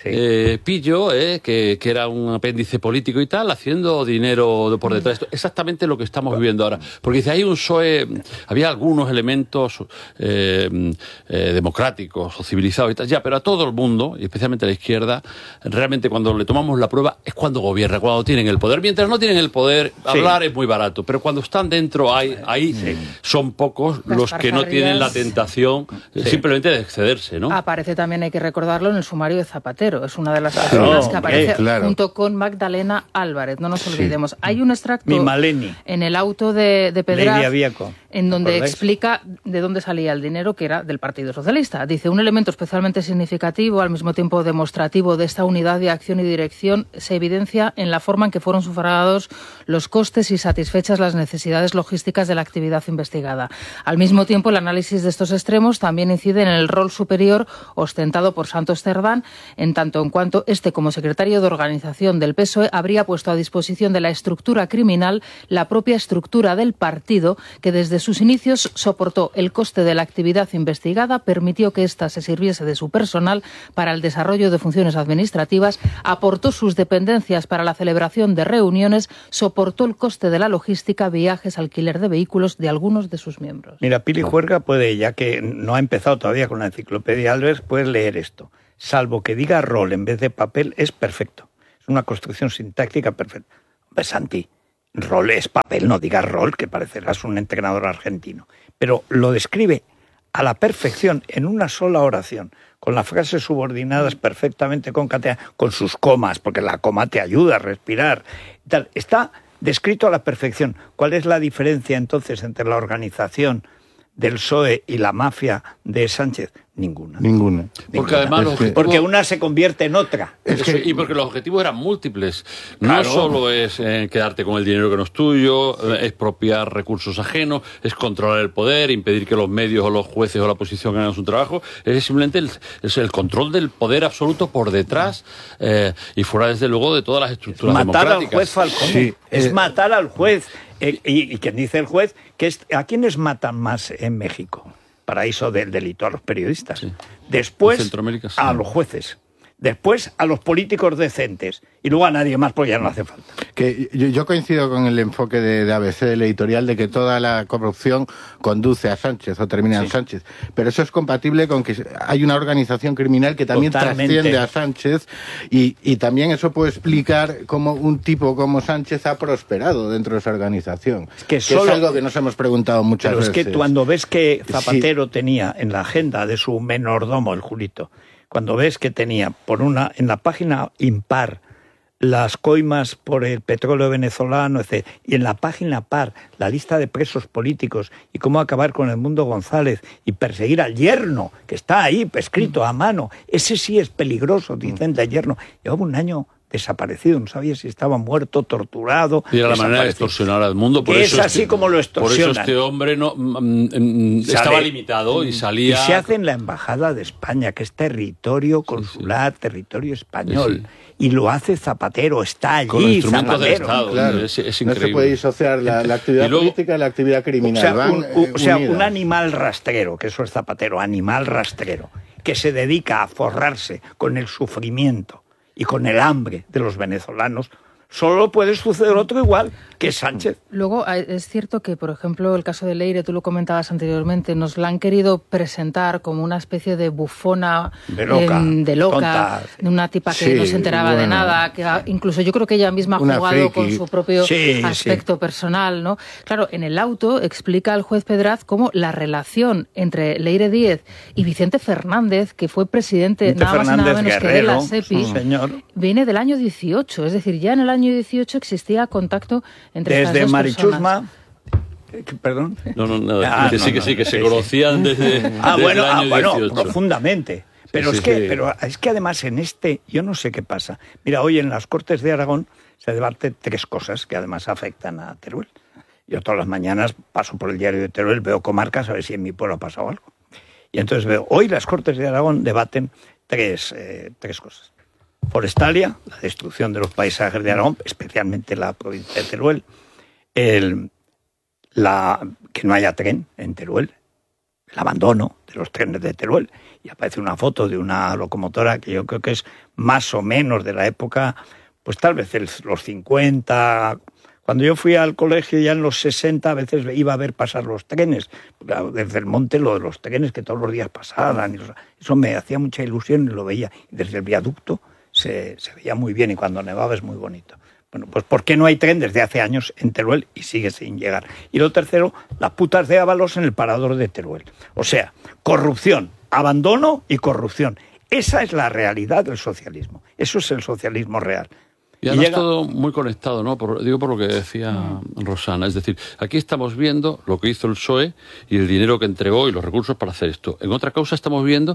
sí. eh, pillo, eh, que, que era un apéndice político y tal, haciendo dinero por detrás. Esto, exactamente lo que estamos viviendo ahora. Porque dice, hay un P S O E, había algunos elementos eh, eh, democráticos o civilizados y tal, ya, pero a todo el mundo, y especialmente a la izquierda, realmente cuando le tomamos la prueba es cuando gobierna, cuando tienen el poder. Mientras no tienen el poder, hablar sí. es muy barato, pero cuando están dentro, hay, ahí sí. son pocos Las los que no tienen la tentación sí. simplemente de excederse, ¿no? Aparece también, hay que recordarlo, en el sumario de Zapatero. Es una de las personas que aparece claro. junto con Magdalena Álvarez. No nos olvidemos. Sí. Hay un extracto en el auto de, de Pedraz en donde explica de dónde salía el dinero, que era del Partido Socialista. Dice, un elemento especialmente significativo, al mismo tiempo demostrativo de esta unidad de acción y dirección, se evidencia en la forma en que fueron sufragados los costes y satisfechas las necesidades logísticas de la actividad investigada. Al mismo tiempo, el análisis de estos extremos también incide en el rol superior ostentado por Santos Cerdán, en tanto en cuanto este, como secretario de organización del P S O E, habría puesto a disposición de la estructura criminal la propia estructura del partido, que desde sus inicios soportó el coste de la actividad investigada, permitió que ésta se sirviese de su personal para el desarrollo de funciones administrativas, aportó sus dependencias para la celebración de reuniones, soportó el coste de la logística, viajes, alquiler de vehículos de algunos de sus miembros. Mira, Pili Juerga puede, ya que no ha empezado todavía con la enciclopedia Albers, puedes leer esto. Salvo que diga rol en vez de papel, es perfecto. Es una construcción sintáctica perfecta. Hombre, Santi, rol es papel, no digas rol, que parecerás un entrenador argentino. Pero lo describe a la perfección en una sola oración, con las frases subordinadas perfectamente concatenadas, con sus comas, porque la coma te ayuda a respirar. Y tal. Está descrito a la perfección. ¿Cuál es la diferencia entonces entre la organización del P S O E y la mafia de Sánchez? Ninguna. Ninguna. Porque además es que, porque una se convierte en otra. Es que, y porque los objetivos eran múltiples. Claro. No solo es eh, quedarte con el dinero que no es tuyo, eh, expropiar recursos ajenos, es controlar el poder, impedir que los medios o los jueces o la oposición hagan su trabajo. Es simplemente el, es el control del poder absoluto por detrás eh, y fuera, desde luego, de todas las estructuras matar democráticas. Matar al juez Falcón. Sí. Es eh, matar al juez. Eh, y, y quien dice el juez, que es, ¿a quiénes matan más en México? Paraíso del delito, a los periodistas. Sí. Después sí. a los jueces. Después a los políticos decentes. Y luego a nadie más, porque ya no hace falta. Que yo, yo coincido con el enfoque de, de A B C, del editorial, de que toda la corrupción conduce a Sánchez o termina sí. en Sánchez. Pero eso es compatible con que hay una organización criminal que también Totalmente. trasciende a Sánchez. Y, y también eso puede explicar cómo un tipo como Sánchez ha prosperado dentro de esa organización. Es que, que solo... es algo que nos hemos preguntado muchas Pero veces. Pero es que cuando ves que Zapatero sí. tenía en la agenda de su menordomo, el Julito, cuando ves que tenía por una en la página impar las coimas por el petróleo venezolano, etcétera, y en la página par la lista de presos políticos y cómo acabar con el Mundo González y perseguir al yerno, que está ahí escrito a mano, ese sí es peligroso, dicen del yerno. Llevaba un año desaparecido, no sabía si estaba muerto, torturado. Y era la manera de extorsionar al mundo. Por que eso es así este, como lo extorsionan. Por eso este hombre no mm, mm, estaba limitado y salía... Y se hace en la Embajada de España, que es territorio consular, sí, sí. territorio español. Sí, sí. Y lo hace Zapatero, está allí. Con instrumentos Zapatero. del Estado. Claro. Es, es no se puede disociar la, la actividad luego, política y la actividad criminal. O sea, Van, un, un, o sea unidas. un animal rastrero, que eso es Zapatero, animal rastrero, que se dedica a forrarse con el sufrimiento y con el hambre de los venezolanos, solo puede suceder otro igual que Sánchez. Luego, es cierto que, por ejemplo, el caso de Leire, tú lo comentabas anteriormente, nos la han querido presentar como una especie de bufona, de loca, eh, de, loca de una tipa que sí, no se enteraba bueno, de nada, que ha, incluso yo creo que ella misma ha jugado friki. con su propio sí, aspecto sí. personal, ¿no? Claro, en el auto explica el juez Pedraz cómo la relación entre Leire Díez y Vicente Fernández, que fue presidente Vicente nada Fernández más y nada menos Guerrero, que de la SEPI, sí, señor. viene del año dieciocho, es decir, ya en el año dieciocho existía contacto entre desde estas dos Marichusma, personas. Perdón. No, no, no, ah, que no, sí, que sí, que no, se sí, conocían desde, ah, desde bueno, el año ah, bueno, dieciocho. Profundamente. Pero, sí, es que, sí. pero es que además en este, yo no sé qué pasa. Mira, hoy en las Cortes de Aragón se debaten tres cosas que además afectan a Teruel. Yo todas las mañanas paso por el diario de Teruel, veo comarcas, a ver si en mi pueblo ha pasado algo. Y entonces veo, hoy las Cortes de Aragón debaten tres, eh, tres cosas. Forestalia, la destrucción de los paisajes de Aragón, especialmente la provincia de Teruel. El, la, que no haya tren en Teruel. el abandono de los trenes de Teruel. Y aparece una foto de una locomotora que yo creo que es más o menos de la época, pues tal vez el, los cincuenta... Cuando yo fui al colegio ya en los sesenta, a veces iba a ver pasar los trenes, desde el monte lo de los trenes que todos los días pasaban, eso me hacía mucha ilusión y lo veía. Desde el viaducto se, se veía muy bien y cuando nevaba es muy bonito. Bueno, pues ¿por qué no hay tren desde hace años en Teruel y sigue sin llegar? Y lo tercero, las putas de Ábalos en el parador de Teruel. O sea, corrupción, abandono y corrupción. Esa es la realidad del socialismo. Eso es el socialismo real. Y además llega... todo muy conectado, ¿no? Por, digo por lo que decía mm. Rosana. Es decir, aquí estamos viendo lo que hizo el P S O E y el dinero que entregó y los recursos para hacer esto. En otra causa estamos viendo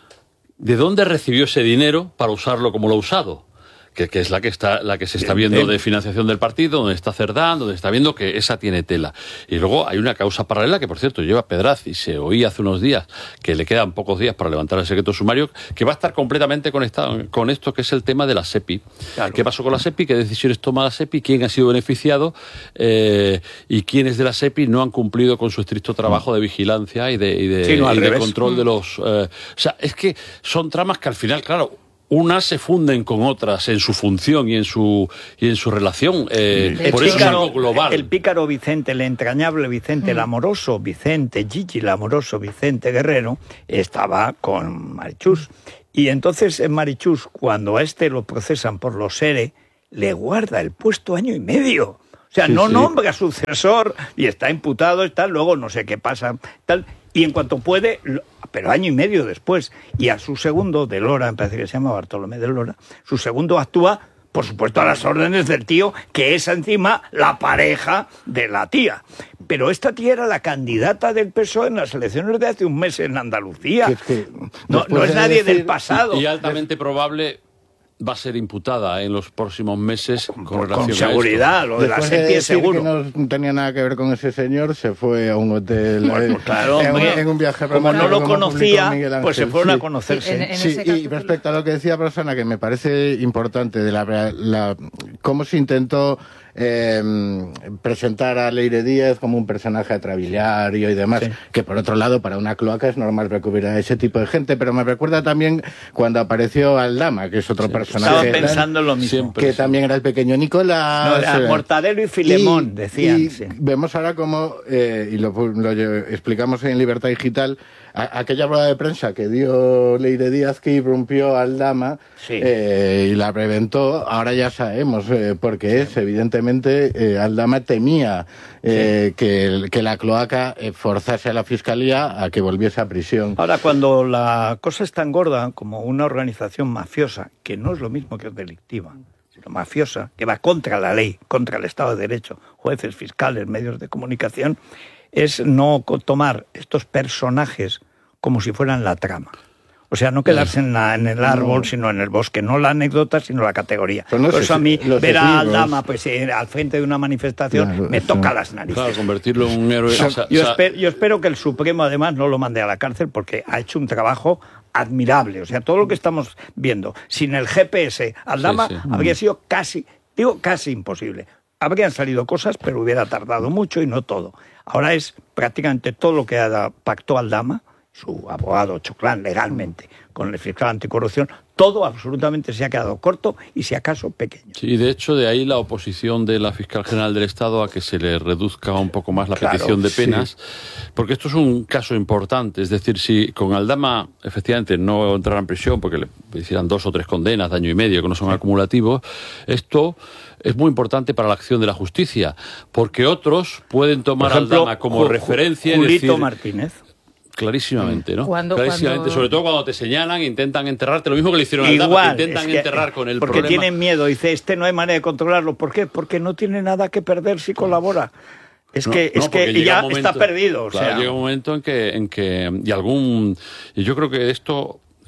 de dónde recibió ese dinero para usarlo como lo ha usado. Que, que es la que está la que se está viendo de financiación del partido, donde está Cerdán, donde está viendo que esa tiene tela. Y luego hay una causa paralela que, por cierto, lleva Pedraz y se oía hace unos días que le quedan pocos días para levantar el secreto sumario, que va a estar completamente conectado con esto, que es el tema de la SEPI. Claro. ¿Qué pasó con la SEPI? ¿Qué decisiones toma la SEPI? ¿Quién ha sido beneficiado? Eh, ¿Y quiénes de la SEPI no han cumplido con su estricto trabajo de vigilancia y de, y de, sí, no, y de control de los... Eh, o sea, es que son tramas que al final, claro... Unas se funden con otras en su función y en su y en su relación. Eh, por eso pícaro, es algo global. El pícaro Vicente, el entrañable Vicente, mm. el amoroso Vicente, Gigi, el amoroso Vicente Guerrero, estaba con Marichus. Y entonces en Marichus, cuando a este lo procesan por los ERE, le guarda el puesto año y medio. O sea, sí, no sí. nombra sucesor y está imputado y tal, luego no sé qué pasa, tal. Y en cuanto puede, pero año y medio después, y a su segundo, de Lora, me parece que se llama Bartolomé de Lora, su segundo actúa, por supuesto, a las órdenes del tío, que es encima la pareja de la tía. Pero esta tía era la candidata del P S O E en las elecciones de hace un mes en Andalucía. Es que no, no es nadie decir, del pasado. Y altamente probable... va a ser imputada en los próximos meses con, con relación con seguridad, a esto. Lo de Después la SEPI es seguro. Que no tenía nada que ver con ese señor, se fue a un hotel bueno, eh, claro, en, hombre, en un viaje como no lo como conocía, pues se fueron sí. a conocerse. En, en sí, y respecto a lo que decía Rosana, que me parece importante de la, la cómo se intentó eh, presentar a Leire Díaz como un personaje atrabiliario y demás, sí. que por otro lado para una cloaca es normal recurrir a ese tipo de gente, pero me recuerda también cuando apareció Aldama, que es otro sí. personaje. Estaba pensando gran, lo mismo. Que también era el pequeño Nicolás. No, era Mortadelo y Filemón, y, decían. Y sí. vemos ahora como, eh, y lo, lo explicamos en Libertad Digital, a, aquella rueda de prensa que dio Leire Díaz que irrumpió Aldama sí. eh, y la reventó, ahora ya sabemos eh, por qué es, evidentemente eh, Aldama temía eh, sí. que, que la cloaca eh, forzase a la Fiscalía a que volviese a prisión. Ahora, cuando la cosa es tan gorda como una organización mafiosa, que no es lo mismo que es delictiva, sino mafiosa, que va contra la ley, contra el Estado de Derecho, jueces, fiscales, medios de comunicación, es no tomar estos personajes como si fueran la trama. O sea, no quedarse en, la, en el árbol, no. sino en el bosque. No la anécdota, sino la categoría. Por eso a mí, ver a Aldama pues, eh, al frente de una manifestación claro, me toca sí. las narices. Claro, convertirlo en un héroe. O sea, o sea, yo, esper, yo espero que el Supremo, además, no lo mande a la cárcel porque ha hecho un trabajo admirable. O sea, todo lo que estamos viendo, sin el G P S, Aldama sí, sí. habría sido casi, digo, casi imposible. Habrían salido cosas, pero hubiera tardado mucho y no todo. Ahora es prácticamente todo lo que pactó Aldama, su abogado Choclán, legalmente, con el fiscal anticorrupción, todo absolutamente se ha quedado corto y si acaso pequeño. Sí, y de hecho de ahí la oposición de la fiscal general del Estado a que se le reduzca un poco más la claro, petición de penas, sí. porque esto es un caso importante, es decir, si con Aldama efectivamente no entrara en prisión porque le hicieran dos o tres condenas de año y medio que no son sí. acumulativos, esto es muy importante para la acción de la justicia, porque otros pueden tomar a Aldama como Ju- referencia Julito y decir... Martínez. Clarísimamente, ¿no? Cuando, Clarísimamente, cuando... sobre todo cuando te señalan, intentan enterrarte, lo mismo que le hicieron al Aldama, intentan es que, enterrar con el porque problema. Porque tienen miedo, dice, este no hay manera de controlarlo. ¿Por qué? Porque no tiene nada que perder si colabora. Es no, que, no, es que ya momento, está perdido. O claro, sea. llega un momento en que, en que y algún... Y yo creo que esto...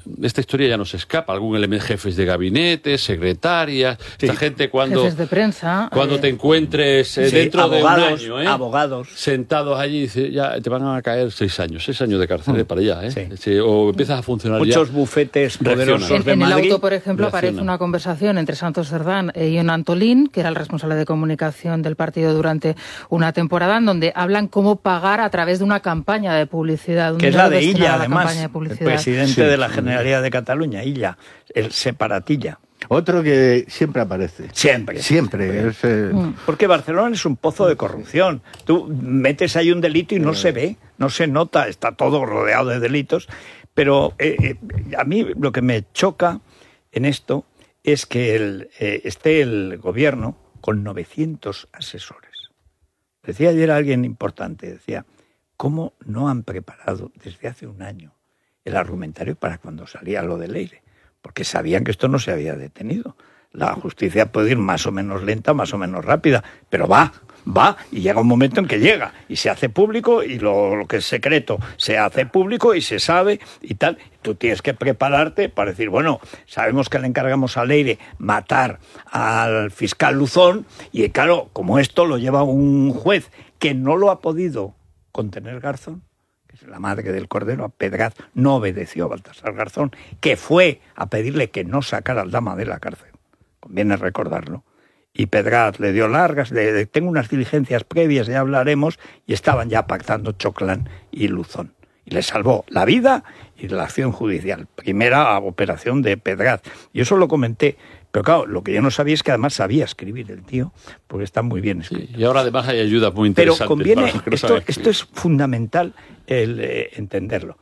esta historia ya nos escapa. Algún elemento, jefes de gabinete, secretarias, sí. esta gente cuando... Jefes de prensa. Cuando eh, te encuentres eh, sí, dentro abogados, de un año, ¿eh? abogados. Sentados allí, dice, ya te van a caer seis años, seis años de cárcel, mm. para allá, ¿eh? Sí. Sí, o empiezas a funcionar Muchos ya. Muchos bufetes poderosos en, de en Madrid. el auto, por ejemplo, aparece reaccionan. Una conversación entre Santos Cerdán e Ion Antolín, que era el responsable de comunicación del partido durante una temporada, en donde hablan cómo pagar a través de una campaña de publicidad. Un que es la de Illa, además, de el presidente sí, de la Generalidad de Cataluña, Illa, el separatilla. Otro que siempre aparece. Siempre. Siempre. siempre. Es, eh... Porque Barcelona es un pozo de corrupción. Tú metes ahí un delito y no se ve, no se nota, está todo rodeado de delitos. Pero eh, eh, a mí lo que me choca en esto es que el, eh, esté el gobierno con novecientos asesores. Decía ayer alguien importante, decía, ¿cómo no han preparado desde hace un año el argumentario para cuando salía lo de Leire? Porque sabían que esto no se había detenido. La justicia puede ir más o menos lenta, más o menos rápida, pero va, va, y llega un momento en que llega, y se hace público, y lo, lo que es secreto se hace público, y se sabe, y tal. Tú tienes que prepararte para decir, bueno, sabemos que le encargamos a Leire matar al fiscal Luzón, y claro, como esto lo lleva un juez que no lo ha podido contener Garzón, la madre del Cordero, a Pedraz, no obedeció a Baltasar Garzón, que fue a pedirle que no sacara al Dama de la cárcel. Conviene recordarlo. Y Pedraz le dio largas, de, de, tengo unas diligencias previas, ya hablaremos, y estaban ya pactando Choclán y Luzón. Y le salvó la vida y la acción judicial. Primera operación de Pedraz. Y eso lo comenté. Pero claro, lo que yo no sabía es que además sabía escribir el tío, porque está muy bien escrito. Sí, y ahora además hay ayudas muy interesantes. Pero conviene, para los que esto, esto es fundamental el eh, entenderlo.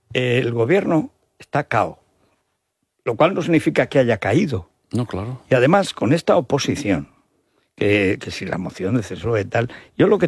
El gobierno está cao, lo cual no significa que haya caído. No, claro. Y además, con esta oposición, que, que si la moción de censura y tal, yo lo que